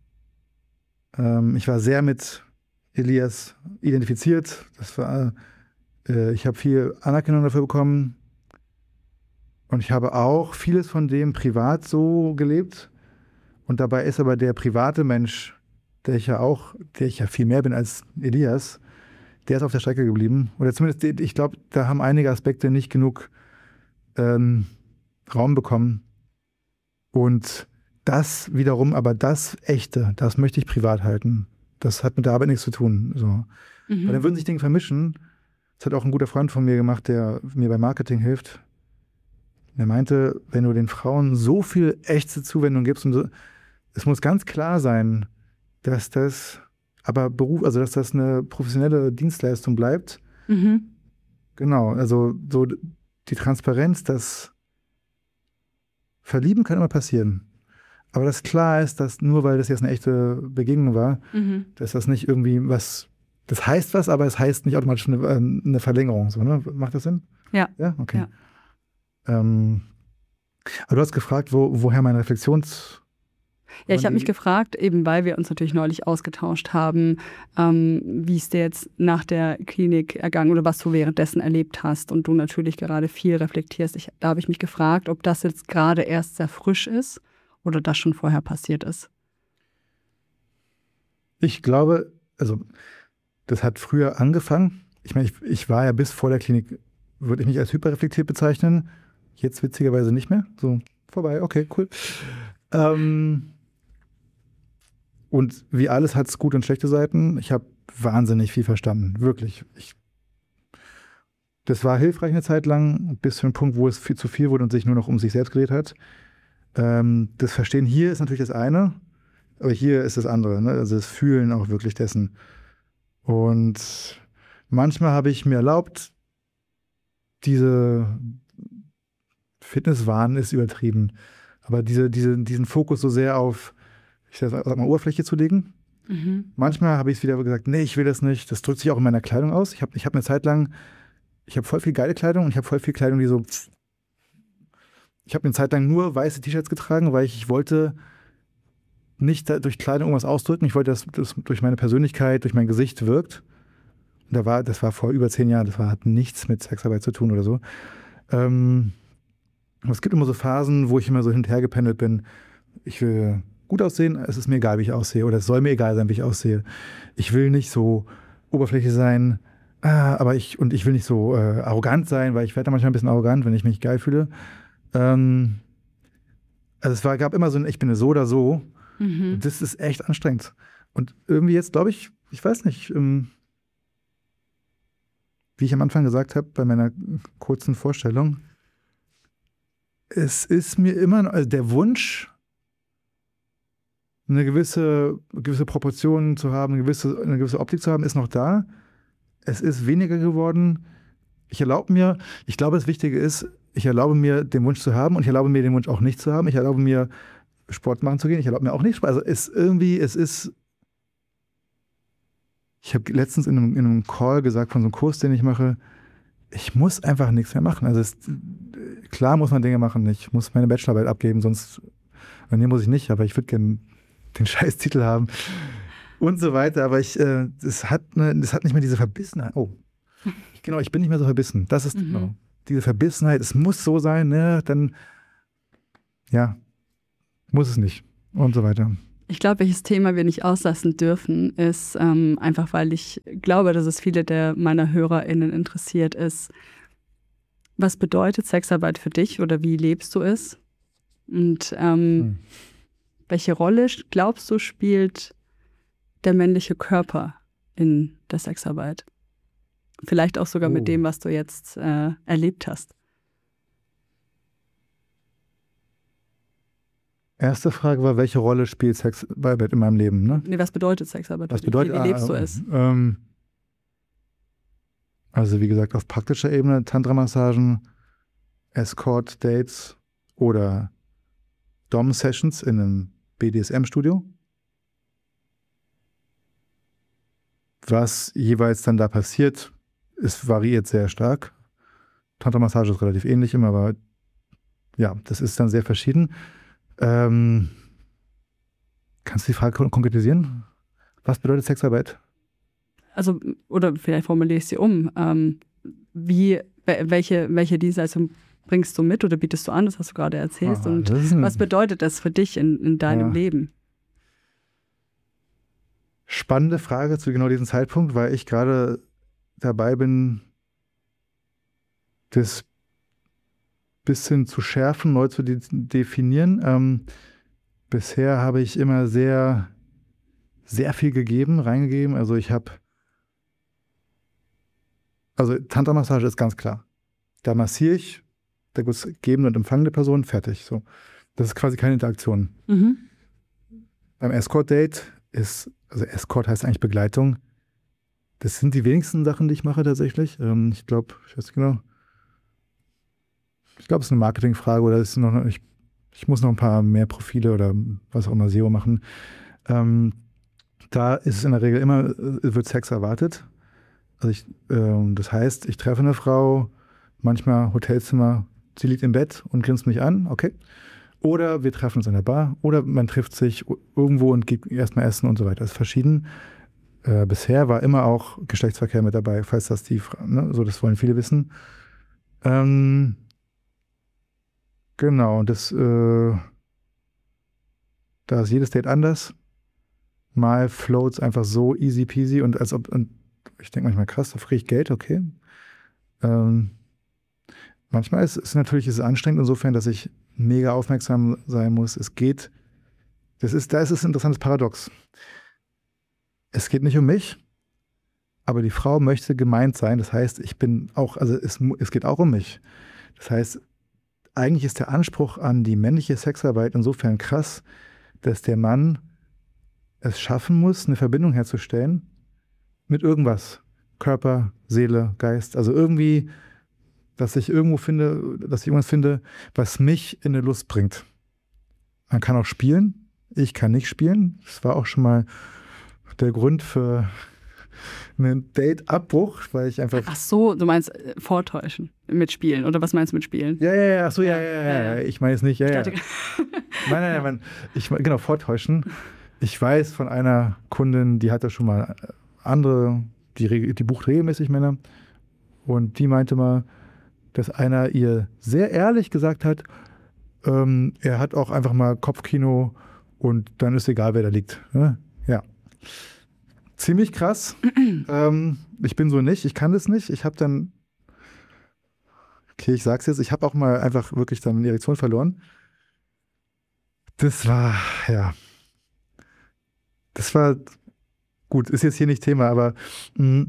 Ähm, ich war sehr mit Elias identifiziert. Das war, äh, ich habe viel Anerkennung dafür bekommen. Und ich habe auch vieles von dem privat so gelebt. Und dabei ist aber der private Mensch, der ich ja auch, der ich ja viel mehr bin als Elias, der ist auf der Strecke geblieben. Oder zumindest, ich glaube, da haben einige Aspekte nicht genug ähm, Raum bekommen. Und das wiederum, aber das Echte, das möchte ich privat halten. Das hat mit der Arbeit nichts zu tun. So. Mhm. Weil dann würden sich Dinge vermischen. Das hat auch ein guter Freund von mir gemacht, der mir beim Marketing hilft. Er meinte, wenn du den Frauen so viel echte Zuwendung gibst, und so, es muss ganz klar sein, dass das aber Beruf, also dass das eine professionelle Dienstleistung bleibt. Mhm. Genau, also so die Transparenz, das Verlieben kann immer passieren. Aber dass klar ist, dass nur weil das jetzt eine echte Begegnung war, mhm. dass das nicht irgendwie was, das heißt was, aber es heißt nicht automatisch eine, eine Verlängerung. So, ne? Macht das Sinn? Ja. Ja, okay. Ja. Ähm, aber du hast gefragt, wo, woher meine Reflexions... Ja, ich habe mich gefragt, eben weil wir uns natürlich neulich ausgetauscht haben, ähm, wie es dir jetzt nach der Klinik ergangen oder was du währenddessen erlebt hast und du natürlich gerade viel reflektierst. Ich, da habe ich mich gefragt, ob das jetzt gerade erst sehr frisch ist oder das schon vorher passiert ist. Ich glaube, also das hat früher angefangen. Ich meine, ich, ich war ja bis vor der Klinik, würde ich mich als hyperreflektiert bezeichnen. Jetzt witzigerweise nicht mehr. So, vorbei, okay, cool. Ähm, und wie alles hat es gute und schlechte Seiten. Ich habe wahnsinnig viel verstanden, wirklich. Ich, das war hilfreich eine Zeit lang, bis zu einem Punkt, wo es viel zu viel wurde und sich nur noch um sich selbst gedreht hat. Ähm, das Verstehen hier ist natürlich das eine, aber hier ist das andere, ne? Also das Fühlen auch wirklich dessen. Und manchmal habe ich mir erlaubt, diese Fitnesswahn ist übertrieben, aber diese, diese, diesen Fokus so sehr auf, ich sag mal, Oberfläche zu legen. Mhm. Manchmal habe ich es wieder gesagt, nee, ich will das nicht. Das drückt sich auch in meiner Kleidung aus. Ich habe ich hab eine Zeit lang, ich habe voll viel geile Kleidung und ich habe voll viel Kleidung, die so, ich habe eine Zeit lang nur weiße T-Shirts getragen, weil ich, ich wollte nicht da, durch Kleidung irgendwas ausdrücken. Ich wollte, dass das durch meine Persönlichkeit, durch mein Gesicht wirkt. Und da war, das war vor über zehn Jahren, das war, hat nichts mit Sexarbeit zu tun oder so. Ähm, es gibt immer so Phasen, wo ich immer so hin und her gependelt bin. Ich will gut aussehen, es ist mir egal, wie ich aussehe. Oder es soll mir egal sein, wie ich aussehe. Ich will nicht so oberflächlich sein, ah, aber ich, und ich will nicht so äh, arrogant sein, weil ich werde da manchmal ein bisschen arrogant, wenn ich mich geil fühle. Ähm, also es war, gab immer so ein, ich bin so oder so. Mhm. Das ist echt anstrengend. Und irgendwie jetzt, glaube ich, ich weiß nicht, ähm, wie ich am Anfang gesagt habe, bei meiner kurzen Vorstellung, es ist mir immer, also der Wunsch, eine gewisse, gewisse Proportion zu haben, eine gewisse, eine gewisse Optik zu haben, ist noch da. Es ist weniger geworden. Ich erlaube mir, ich glaube, das Wichtige ist, ich erlaube mir, den Wunsch zu haben und ich erlaube mir, den Wunsch auch nicht zu haben. Ich erlaube mir, Sport machen zu gehen. Ich erlaube mir auch nicht Sport. Also es ist irgendwie, es ist, ich habe letztens in einem, in einem Call gesagt von so einem Kurs, den ich mache, ich muss einfach nichts mehr machen. Also es, klar muss man Dinge machen. Ich muss meine Bachelorarbeit abgeben, sonst, nee, muss ich nicht, aber ich würde gerne den scheiß Titel haben und so weiter. Aber ich, es äh, hat, ne, hat nicht mehr diese Verbissenheit. Oh, genau, ich bin nicht mehr so verbissen. Das ist, mhm. genau. diese Verbissenheit, es muss so sein, ne, dann ja, muss es nicht und so weiter. Ich glaube, welches Thema wir nicht auslassen dürfen, ist ähm, einfach, weil ich glaube, dass es viele der meiner HörerInnen interessiert ist, was bedeutet Sexarbeit für dich oder wie lebst du es? Und ähm, hm. welche Rolle, glaubst du, spielt der männliche Körper in der Sexarbeit? Vielleicht auch sogar oh. mit dem, was du jetzt äh, erlebt hast. Erste Frage war, welche Rolle spielt Sexarbeit in meinem Leben? Ne? Nee, was bedeutet Sexarbeit? Was bedeutet, wie, wie lebst ah, du es? Ähm, also wie gesagt, auf praktischer Ebene Tantra-Massagen, Escort-Dates oder Dom-Sessions in einem B D S M-Studio. Was jeweils dann da passiert, es variiert sehr stark. Tantra-Massage ist relativ ähnlich immer, aber ja, das ist dann sehr verschieden. Ähm, kannst du die Frage konkretisieren? Was bedeutet Sexarbeit? Also, oder vielleicht formuliere ich sie um. Ähm, wie, welche, welche Dienstleistung bringst du mit oder bietest du an? Das hast du gerade erzählt. Ah, Und ein, was bedeutet das für dich in, in deinem ja. Leben? Spannende Frage zu genau diesem Zeitpunkt, weil ich gerade dabei bin, das bisschen zu schärfen, neu zu de- definieren. Ähm, bisher habe ich immer sehr, sehr viel gegeben, reingegeben. Also ich habe, also Tantra-Massage ist ganz klar. Da massiere ich, da gibt es gebende und empfangende Person, fertig. So. Das ist quasi keine Interaktion. Mhm. Beim Escort-Date ist, also Escort heißt eigentlich Begleitung. Das sind die wenigsten Sachen, die ich mache tatsächlich. Ähm, ich glaube, ich weiß nicht genau. Ich glaube, es ist eine Marketingfrage oder ist noch, ich, ich muss noch ein paar mehr Profile oder was auch immer S E O machen. Ähm, da ist es in der Regel immer, wird Sex erwartet. Also ich, ähm, das heißt, ich treffe eine Frau, manchmal Hotelzimmer, sie liegt im Bett und grinst mich an, okay. Oder wir treffen uns in der Bar oder man trifft sich irgendwo und geht erstmal essen und so weiter. Das ist verschieden. Äh, bisher war immer auch Geschlechtsverkehr mit dabei, falls das die, ne, so das wollen viele wissen. Ähm, Genau, und das, äh, da ist jedes Date anders. Mal floats einfach so easy peasy und als ob, und ich denke manchmal, krass, da kriege ich Geld, okay. Ähm, manchmal ist es natürlich ist es anstrengend insofern, dass ich mega aufmerksam sein muss. Es geht, das ist, da ist es ein interessantes Paradox. Es geht nicht um mich, aber die Frau möchte gemeint sein. Das heißt, ich bin auch, also es, es geht auch um mich. Das heißt, eigentlich ist der Anspruch an die männliche Sexarbeit insofern krass, dass der Mann es schaffen muss, eine Verbindung herzustellen mit irgendwas. Körper, Seele, Geist. Also irgendwie, dass ich irgendwo finde, dass ich irgendwas finde, was mich in eine Lust bringt. Man kann auch spielen. Ich kann nicht spielen. Das war auch schon mal der Grund für einen Date-Abbruch, weil ich einfach... Ach so, du meinst äh, vortäuschen mit Spielen, oder was meinst du mit Spielen? Ja, ja, ja, ach so, ja, ja, ja, ja, ja. Ich meine es nicht, ja, ja. Nein, nein, nein, ich, genau, vortäuschen. Ich weiß von einer Kundin, die hatte schon mal andere, die, die bucht regelmäßig Männer, und die meinte mal, dass einer ihr sehr ehrlich gesagt hat, ähm, er hat auch einfach mal Kopfkino und dann ist egal, wer da liegt. Ne? Ja. Ziemlich krass. ähm, ich bin so nicht, ich kann das nicht. Ich habe dann, okay, ich sag's jetzt, ich habe auch mal einfach wirklich dann eine Erektion verloren. Das war, ja, das war, gut, ist jetzt hier nicht Thema, aber mh,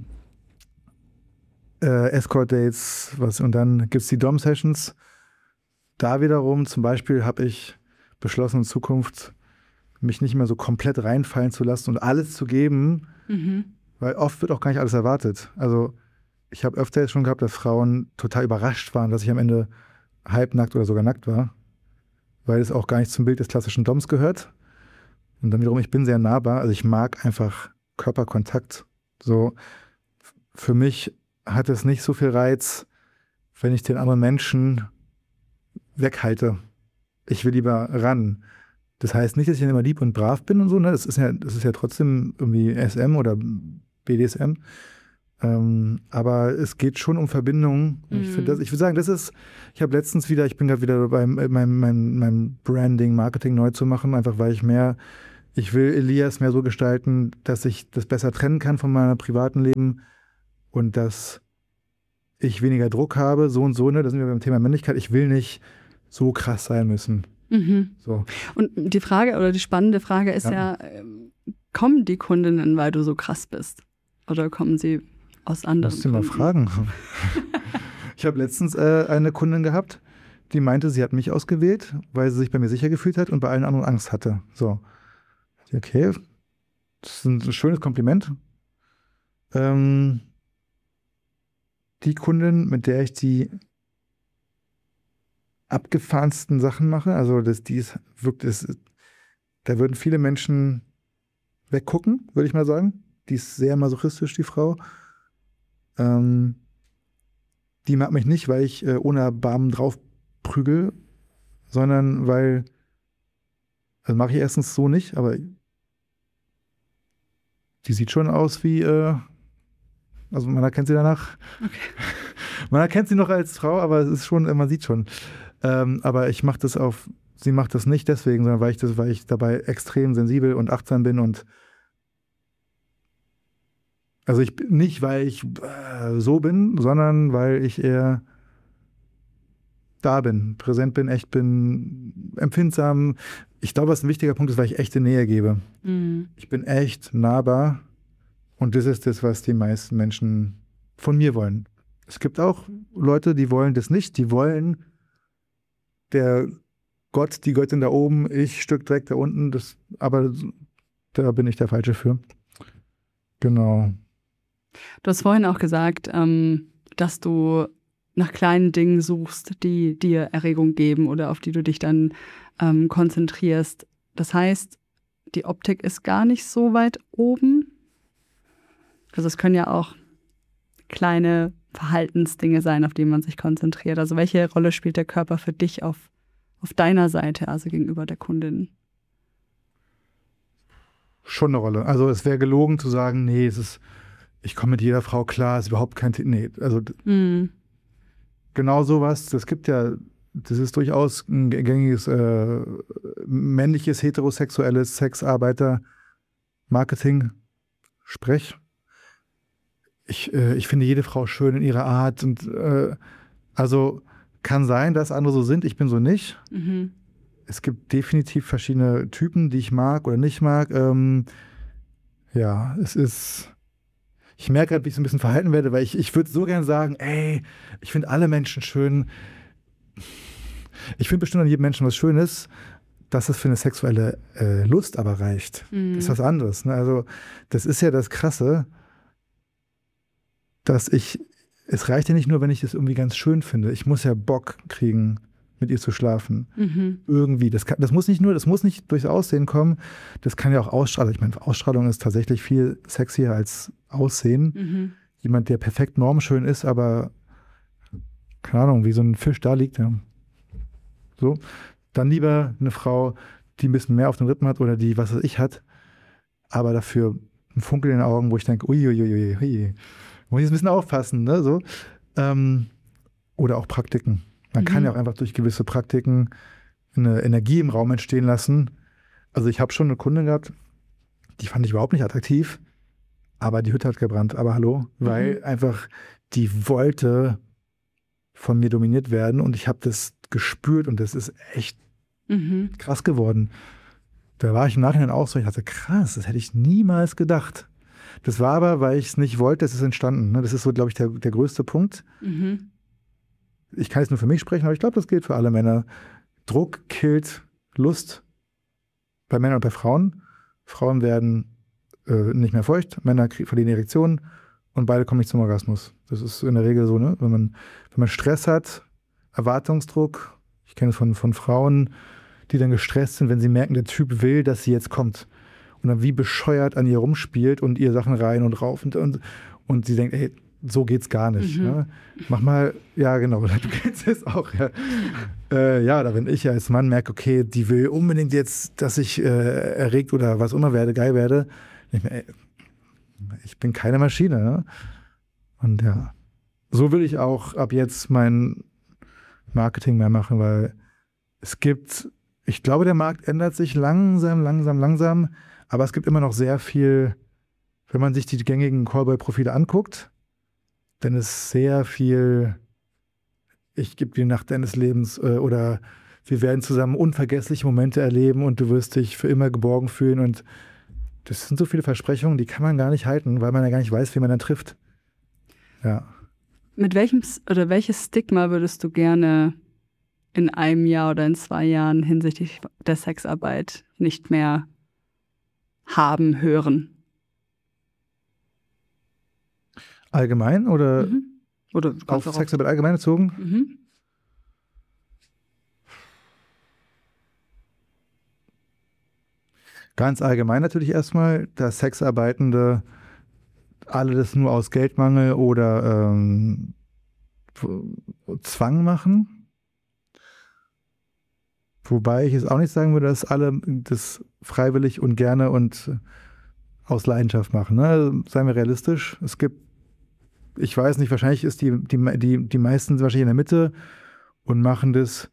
äh, Escort-Dates, was, und dann gibt es die Dom-Sessions. Da wiederum zum Beispiel habe ich beschlossen, in Zukunft mich nicht mehr so komplett reinfallen zu lassen und alles zu geben, mhm. weil oft wird auch gar nicht alles erwartet. Also ich habe öfter jetzt schon gehabt, dass Frauen total überrascht waren, dass ich am Ende halbnackt oder sogar nackt war, weil es auch gar nicht zum Bild des klassischen Doms gehört. Und dann wiederum, ich bin sehr nahbar, also ich mag einfach Körperkontakt. So, für mich hat es nicht so viel Reiz, wenn ich den anderen Menschen weghalte. Ich will lieber ran. Das heißt nicht, dass ich dann immer lieb und brav bin und so, ne? Das ist ja, das ist ja trotzdem irgendwie S M oder B D S M. Ähm, aber es geht schon um Verbindungen. Mhm. Ich finde das, ich würde sagen, das ist, ich habe letztens wieder, ich bin gerade wieder beim meinem, meinem, meinem Branding, Marketing neu zu machen, einfach weil ich mehr, ich will Elias mehr so gestalten, dass ich das besser trennen kann von meinem privaten Leben und dass ich weniger Druck habe, so und so, ne, da sind wir beim Thema Männlichkeit, ich will nicht so krass sein müssen. Mhm. So. Und die Frage oder die spannende Frage ist ja, ja kommen die Kundinnen, weil du so krass bist? Oder kommen sie aus anderen Musst du mal fragen. Ich habe letztens äh, eine Kundin gehabt, die meinte, sie hat mich ausgewählt, weil sie sich bei mir sicher gefühlt hat und bei allen anderen Angst hatte. So. Okay, das ist ein schönes Kompliment. Ähm, die Kundin, mit der ich die abgefahrensten Sachen mache, also das, die ist wirklich, das, da würden viele Menschen weggucken, würde ich mal sagen. Die ist sehr masochistisch, die Frau. Ähm, die mag mich nicht, weil ich äh, ohne Erbarmen drauf prügel, sondern weil, also mache ich erstens so nicht, aber die sieht schon aus wie, äh, also man erkennt sie danach. Okay. Man erkennt sie noch als Frau, aber es ist schon, man sieht schon. Ähm, aber ich mache das auf, sie macht das nicht deswegen, sondern weil ich das, weil ich dabei extrem sensibel und achtsam bin und also ich nicht, weil ich äh, so bin, sondern weil ich eher da bin, präsent bin, echt bin, empfindsam. Ich glaube, was ein wichtiger Punkt ist, weil ich echte Nähe gebe. Mhm. Ich bin echt nahbar und das ist das, was die meisten Menschen von mir wollen. Es gibt auch Leute, die wollen das nicht, die wollen der Gott, die Göttin da oben, ich Stück Dreck da unten, das, aber da bin ich der Falsche für. Genau. Du hast vorhin auch gesagt, ähm, dass du nach kleinen Dingen suchst, die dir Erregung geben oder auf die du dich dann ähm, konzentrierst. Das heißt, die Optik ist gar nicht so weit oben. Also es können ja auch kleine Verhaltensdinge sein, auf die man sich konzentriert. Also welche Rolle spielt der Körper für dich auf, auf deiner Seite, also gegenüber der Kundin? Schon eine Rolle. Also es wäre gelogen zu sagen, nee, es ist ich komme mit jeder Frau klar, ist überhaupt kein Thema. Nee, also mm. genau sowas, das gibt ja, das ist durchaus ein gängiges äh, männliches, heterosexuelles Sexarbeiter-Marketing-Sprech. Ich, äh, ich finde jede Frau schön in ihrer Art und äh, also kann sein, dass andere so sind, ich bin so nicht. Mhm. Es gibt definitiv verschiedene Typen, die ich mag oder nicht mag. Ähm, ja, es ist Ich merke gerade, wie ich so ein bisschen verhalten werde, weil ich, ich würde so gerne sagen, ey, ich finde alle Menschen schön. Ich finde bestimmt an jedem Menschen was Schönes, dass es für eine sexuelle äh, Lust aber reicht. Mhm. Das ist was anderes. Ne? Also das ist ja das Krasse, dass ich, es reicht ja nicht nur, wenn ich das irgendwie ganz schön finde. Ich muss ja Bock kriegen, mit ihr zu schlafen. Mhm. Irgendwie. Das, kann, das muss nicht nur, das muss nicht durchs Aussehen kommen. Das kann ja auch Ausstrahlung. Ich meine, Ausstrahlung ist tatsächlich viel sexier als Aussehen. Mhm. Jemand, der perfekt normschön ist, aber keine Ahnung, wie so ein Fisch da liegt. Ja. So. Dann lieber eine Frau, die ein bisschen mehr auf den Rippen hat oder die, was weiß ich, hat, aber dafür ein Funkel in den Augen, wo ich denke, uiuiui, ui, muss ich ein bisschen aufpassen. Ne? So. Ähm, oder auch Praktiken. Man mhm. kann ja auch einfach durch gewisse Praktiken eine Energie im Raum entstehen lassen. Also ich habe schon eine Kundin gehabt, die fand ich überhaupt nicht attraktiv, aber die Hütte hat gebrannt. Aber hallo, mhm. weil einfach die wollte von mir dominiert werden und ich habe das gespürt und das ist echt mhm. krass geworden. Da war ich im Nachhinein auch so, ich dachte, krass, das hätte ich niemals gedacht. Das war aber, weil ich es nicht wollte, das ist entstanden. Das ist so, glaube ich, der, der größte Punkt. Mhm. Ich kann jetzt nur für mich sprechen, aber ich glaube, das gilt für alle Männer. Druck killt Lust bei Männern und bei Frauen. Frauen werden äh, nicht mehr feucht, Männer verlieren Erektionen und beide kommen nicht zum Orgasmus. Das ist in der Regel so, ne? Wenn man, wenn man Stress hat, Erwartungsdruck, ich kenne es von, von Frauen, die dann gestresst sind, wenn sie merken, der Typ will, dass sie jetzt kommt. Und dann wie bescheuert an ihr rumspielt und ihr Sachen rein und rauf und, und, und sie denkt, ey, so geht's gar nicht. Mhm. Ne? Mach mal, ja genau, du kennst es auch. Ja. Äh, ja, da wenn ich ja als Mann merke, okay, die will unbedingt jetzt, dass ich äh, erregt oder was immer werde, geil werde, ich, ey, ich bin keine Maschine. Ne? Und ja, so will ich auch ab jetzt mein Marketing mehr machen, weil es gibt, ich glaube, der Markt ändert sich langsam, langsam, langsam, aber es gibt immer noch sehr viel, wenn man sich die gängigen Callboy-Profile anguckt, dann ist sehr viel, ich gebe dir die Nacht deines Lebens äh, oder wir werden zusammen unvergessliche Momente erleben und du wirst dich für immer geborgen fühlen und das sind so viele Versprechungen, die kann man gar nicht halten, weil man ja gar nicht weiß, wie man dann trifft. Ja. Mit welchem oder welches Stigma würdest du gerne in einem Jahr oder in zwei Jahren hinsichtlich der Sexarbeit nicht mehr haben, hören? Allgemein oder, mhm. oder auf Sexarbeit allgemein bezogen? Mhm. Ganz allgemein natürlich erstmal, dass Sexarbeitende alle das nur aus Geldmangel oder ähm, Zwang machen. Wobei ich es auch nicht sagen würde, dass alle das freiwillig und gerne und aus Leidenschaft machen. Ne? Seien wir realistisch. Es gibt, ich weiß nicht, wahrscheinlich ist die, die, die, die meisten wahrscheinlich in der Mitte und machen das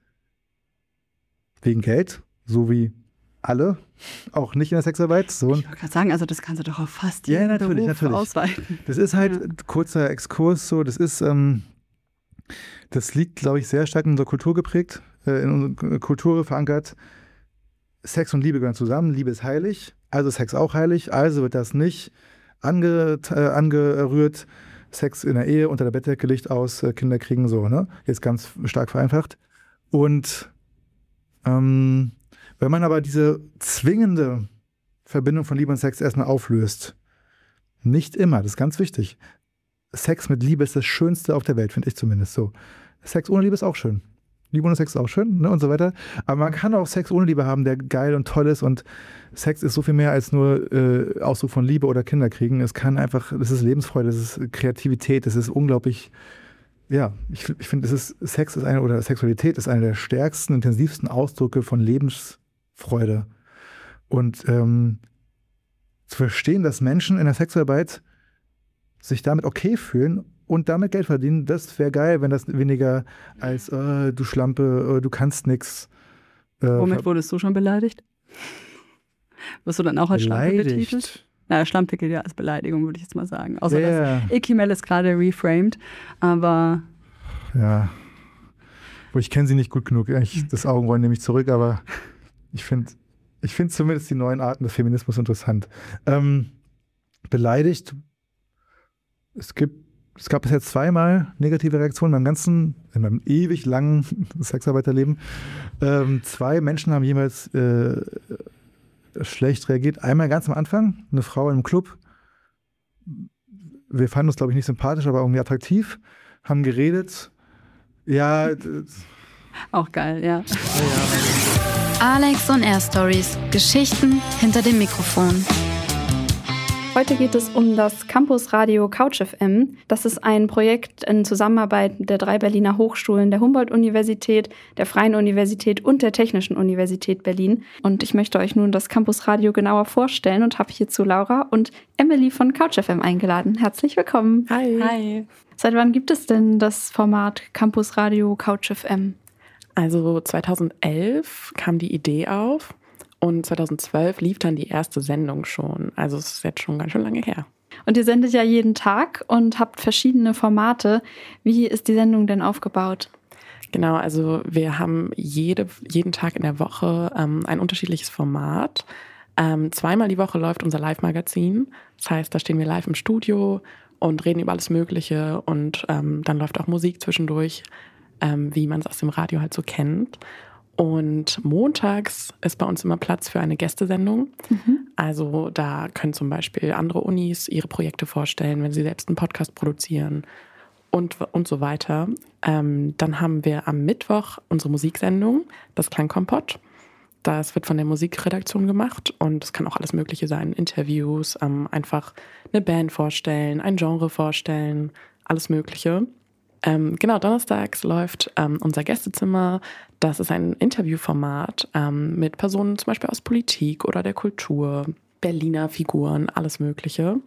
wegen Geld, so wie alle, auch nicht in der Sexarbeit. So. Ich wollte gerade sagen, also das kannst du doch auf fast jeden ja, natürlich, Beruf natürlich. ausweiten. Das ist halt ja. ein kurzer Exkurs, so, das ist, ähm, das liegt, glaube ich, sehr stark in unserer Kultur geprägt, äh, in unserer Kultur verankert. Sex und Liebe gehören zusammen, Liebe ist heilig, also Sex auch heilig, also wird das nicht ange, äh, angerührt, Sex in der Ehe, unter der Bettdecke, Licht aus, äh, Kinder kriegen, so, ne? Jetzt ganz stark vereinfacht. Und ähm, wenn man aber diese zwingende Verbindung von Liebe und Sex erstmal auflöst, nicht immer, das ist ganz wichtig. Sex mit Liebe ist das Schönste auf der Welt, finde ich zumindest so. Sex ohne Liebe ist auch schön. Liebe ohne Sex ist auch schön, ne, und so weiter. Aber man kann auch Sex ohne Liebe haben, der geil und toll ist. Und Sex ist so viel mehr als nur äh, Ausdruck von Liebe oder Kinder kriegen. Es kann einfach, das ist Lebensfreude, das ist Kreativität, das ist unglaublich. Ja, ich, ich finde, Sex ist eine, oder Sexualität ist einer der stärksten, intensivsten Ausdrücke von Lebensfreude. Und ähm, zu verstehen, dass Menschen in der Sexarbeit sich damit okay fühlen und damit Geld verdienen, das wäre geil, wenn das weniger als äh, du Schlampe, äh, du kannst nix. Äh, Womit wurdest du schon beleidigt? Wirst du dann auch als Schlampe betitelt? Na, Schlammpickel ja als Beleidigung, würde ich jetzt mal sagen. Außer yeah. dass Ikimel ist gerade reframed, aber... Ja, wo ich kenne sie nicht gut genug. Ich, das Augenrollen nehme ich zurück, aber ich finde ich find zumindest die neuen Arten des Feminismus interessant. Ähm, beleidigt, es gibt, es gab bisher zweimal negative Reaktionen in meinem ganzen, in meinem ewig langen Sexarbeiterleben. Ähm, zwei Menschen haben jeweils äh, schlecht reagiert. Einmal ganz am Anfang, eine Frau im Club. Wir fanden uns, glaube ich, nicht sympathisch, aber irgendwie attraktiv. Haben geredet. Ja. Auch geil, ja. Alex und Air Stories. Geschichten hinter dem Mikrofon. Heute geht es um das Campusradio Couch F M. Das ist ein Projekt in Zusammenarbeit der drei Berliner Hochschulen, der Humboldt-Universität, der Freien Universität und der Technischen Universität Berlin. Und ich möchte euch nun das Campusradio genauer vorstellen und habe hierzu Laura und Emily von Couch F M eingeladen. Herzlich willkommen. Hi. Hi. Seit wann gibt es denn das Format Campusradio Couch F M? Also zweitausendelf kam die Idee auf. Und zweitausendzwölf lief dann die erste Sendung schon. Also es ist jetzt schon ganz schön lange her. Und ihr sendet ja jeden Tag und habt verschiedene Formate. Wie ist die Sendung denn aufgebaut? Genau, also wir haben jede, jeden Tag in der Woche ähm, ein unterschiedliches Format. Ähm, zweimal die Woche läuft unser Live-Magazin. Das heißt, da stehen wir live im Studio und reden über alles Mögliche. Und ähm, dann läuft auch Musik zwischendurch, ähm, wie man es aus dem Radio halt so kennt. Und montags ist bei uns immer Platz für eine Gästesendung. Mhm. Also da können zum Beispiel andere Unis ihre Projekte vorstellen, wenn sie selbst einen Podcast produzieren und, und so weiter. Ähm, dann haben wir am Mittwoch unsere Musiksendung, das Klangkompott. Das wird von der Musikredaktion gemacht und es kann auch alles Mögliche sein. Interviews, ähm, einfach eine Band vorstellen, ein Genre vorstellen, alles Mögliche. Ähm, genau, donnerstags läuft ähm, unser Gästezimmer. Das ist ein Interviewformat ähm, mit Personen zum Beispiel aus Politik oder der Kultur, Berliner Figuren, alles Mögliche.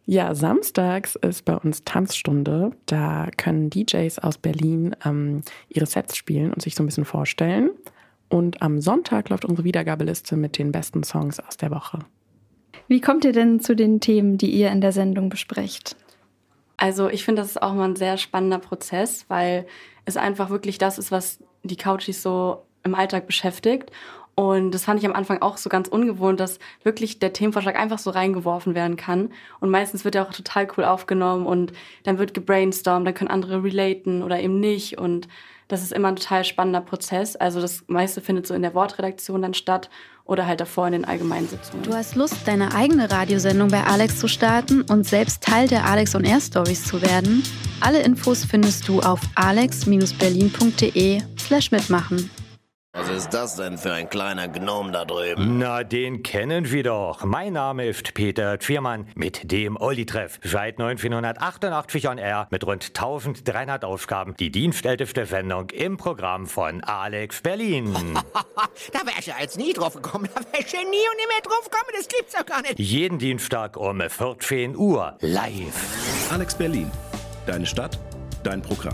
Ja, samstags ist bei uns Tanzstunde. Da können D Js aus Berlin ähm, ihre Sets spielen und sich so ein bisschen vorstellen. Und am Sonntag läuft unsere Wiedergabeliste mit den besten Songs aus der Woche. Wie kommt ihr denn zu den Themen, die ihr in der Sendung besprecht? Also ich finde, das ist auch mal ein sehr spannender Prozess, weil es einfach wirklich das ist, was die Couchies so im Alltag beschäftigt. Und das fand ich am Anfang auch so ganz ungewohnt, dass wirklich der Themenvorschlag einfach so reingeworfen werden kann. Und meistens wird er auch total cool aufgenommen und dann wird gebrainstormt, dann können andere relaten oder eben nicht. Und das ist immer ein total spannender Prozess. Also das meiste findet so in der Wortredaktion dann statt oder halt davor in den Allgemeinsitzungen. Du hast Lust, deine eigene Radiosendung bei Alex zu starten und selbst Teil der Alex on Air Stories zu werden? Alle Infos findest du auf alex berlin punkt de slash mitmachen. Was ist das denn für ein kleiner Gnom da drüben? Na, den kennen wir doch. Mein Name ist Peter Tschwiermann mit dem Olli-Treff. Seit neunzehnhundertachtundachtzig on Air mit rund dreizehnhundert Aufgaben. Die dienstälteste Sendung im Programm von Alex Berlin. Da wär ich ja jetzt nie drauf gekommen. Da wär ich ja nie und nie mehr drauf gekommen. Das gibt's doch gar nicht. Jeden Dienstag um vierzehn Uhr live. Alex Berlin. Deine Stadt, dein Programm.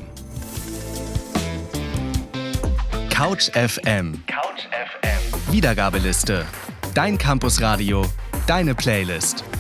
Couch F M. Couch F M. Wiedergabeliste. Dein Campusradio, deine Playlist.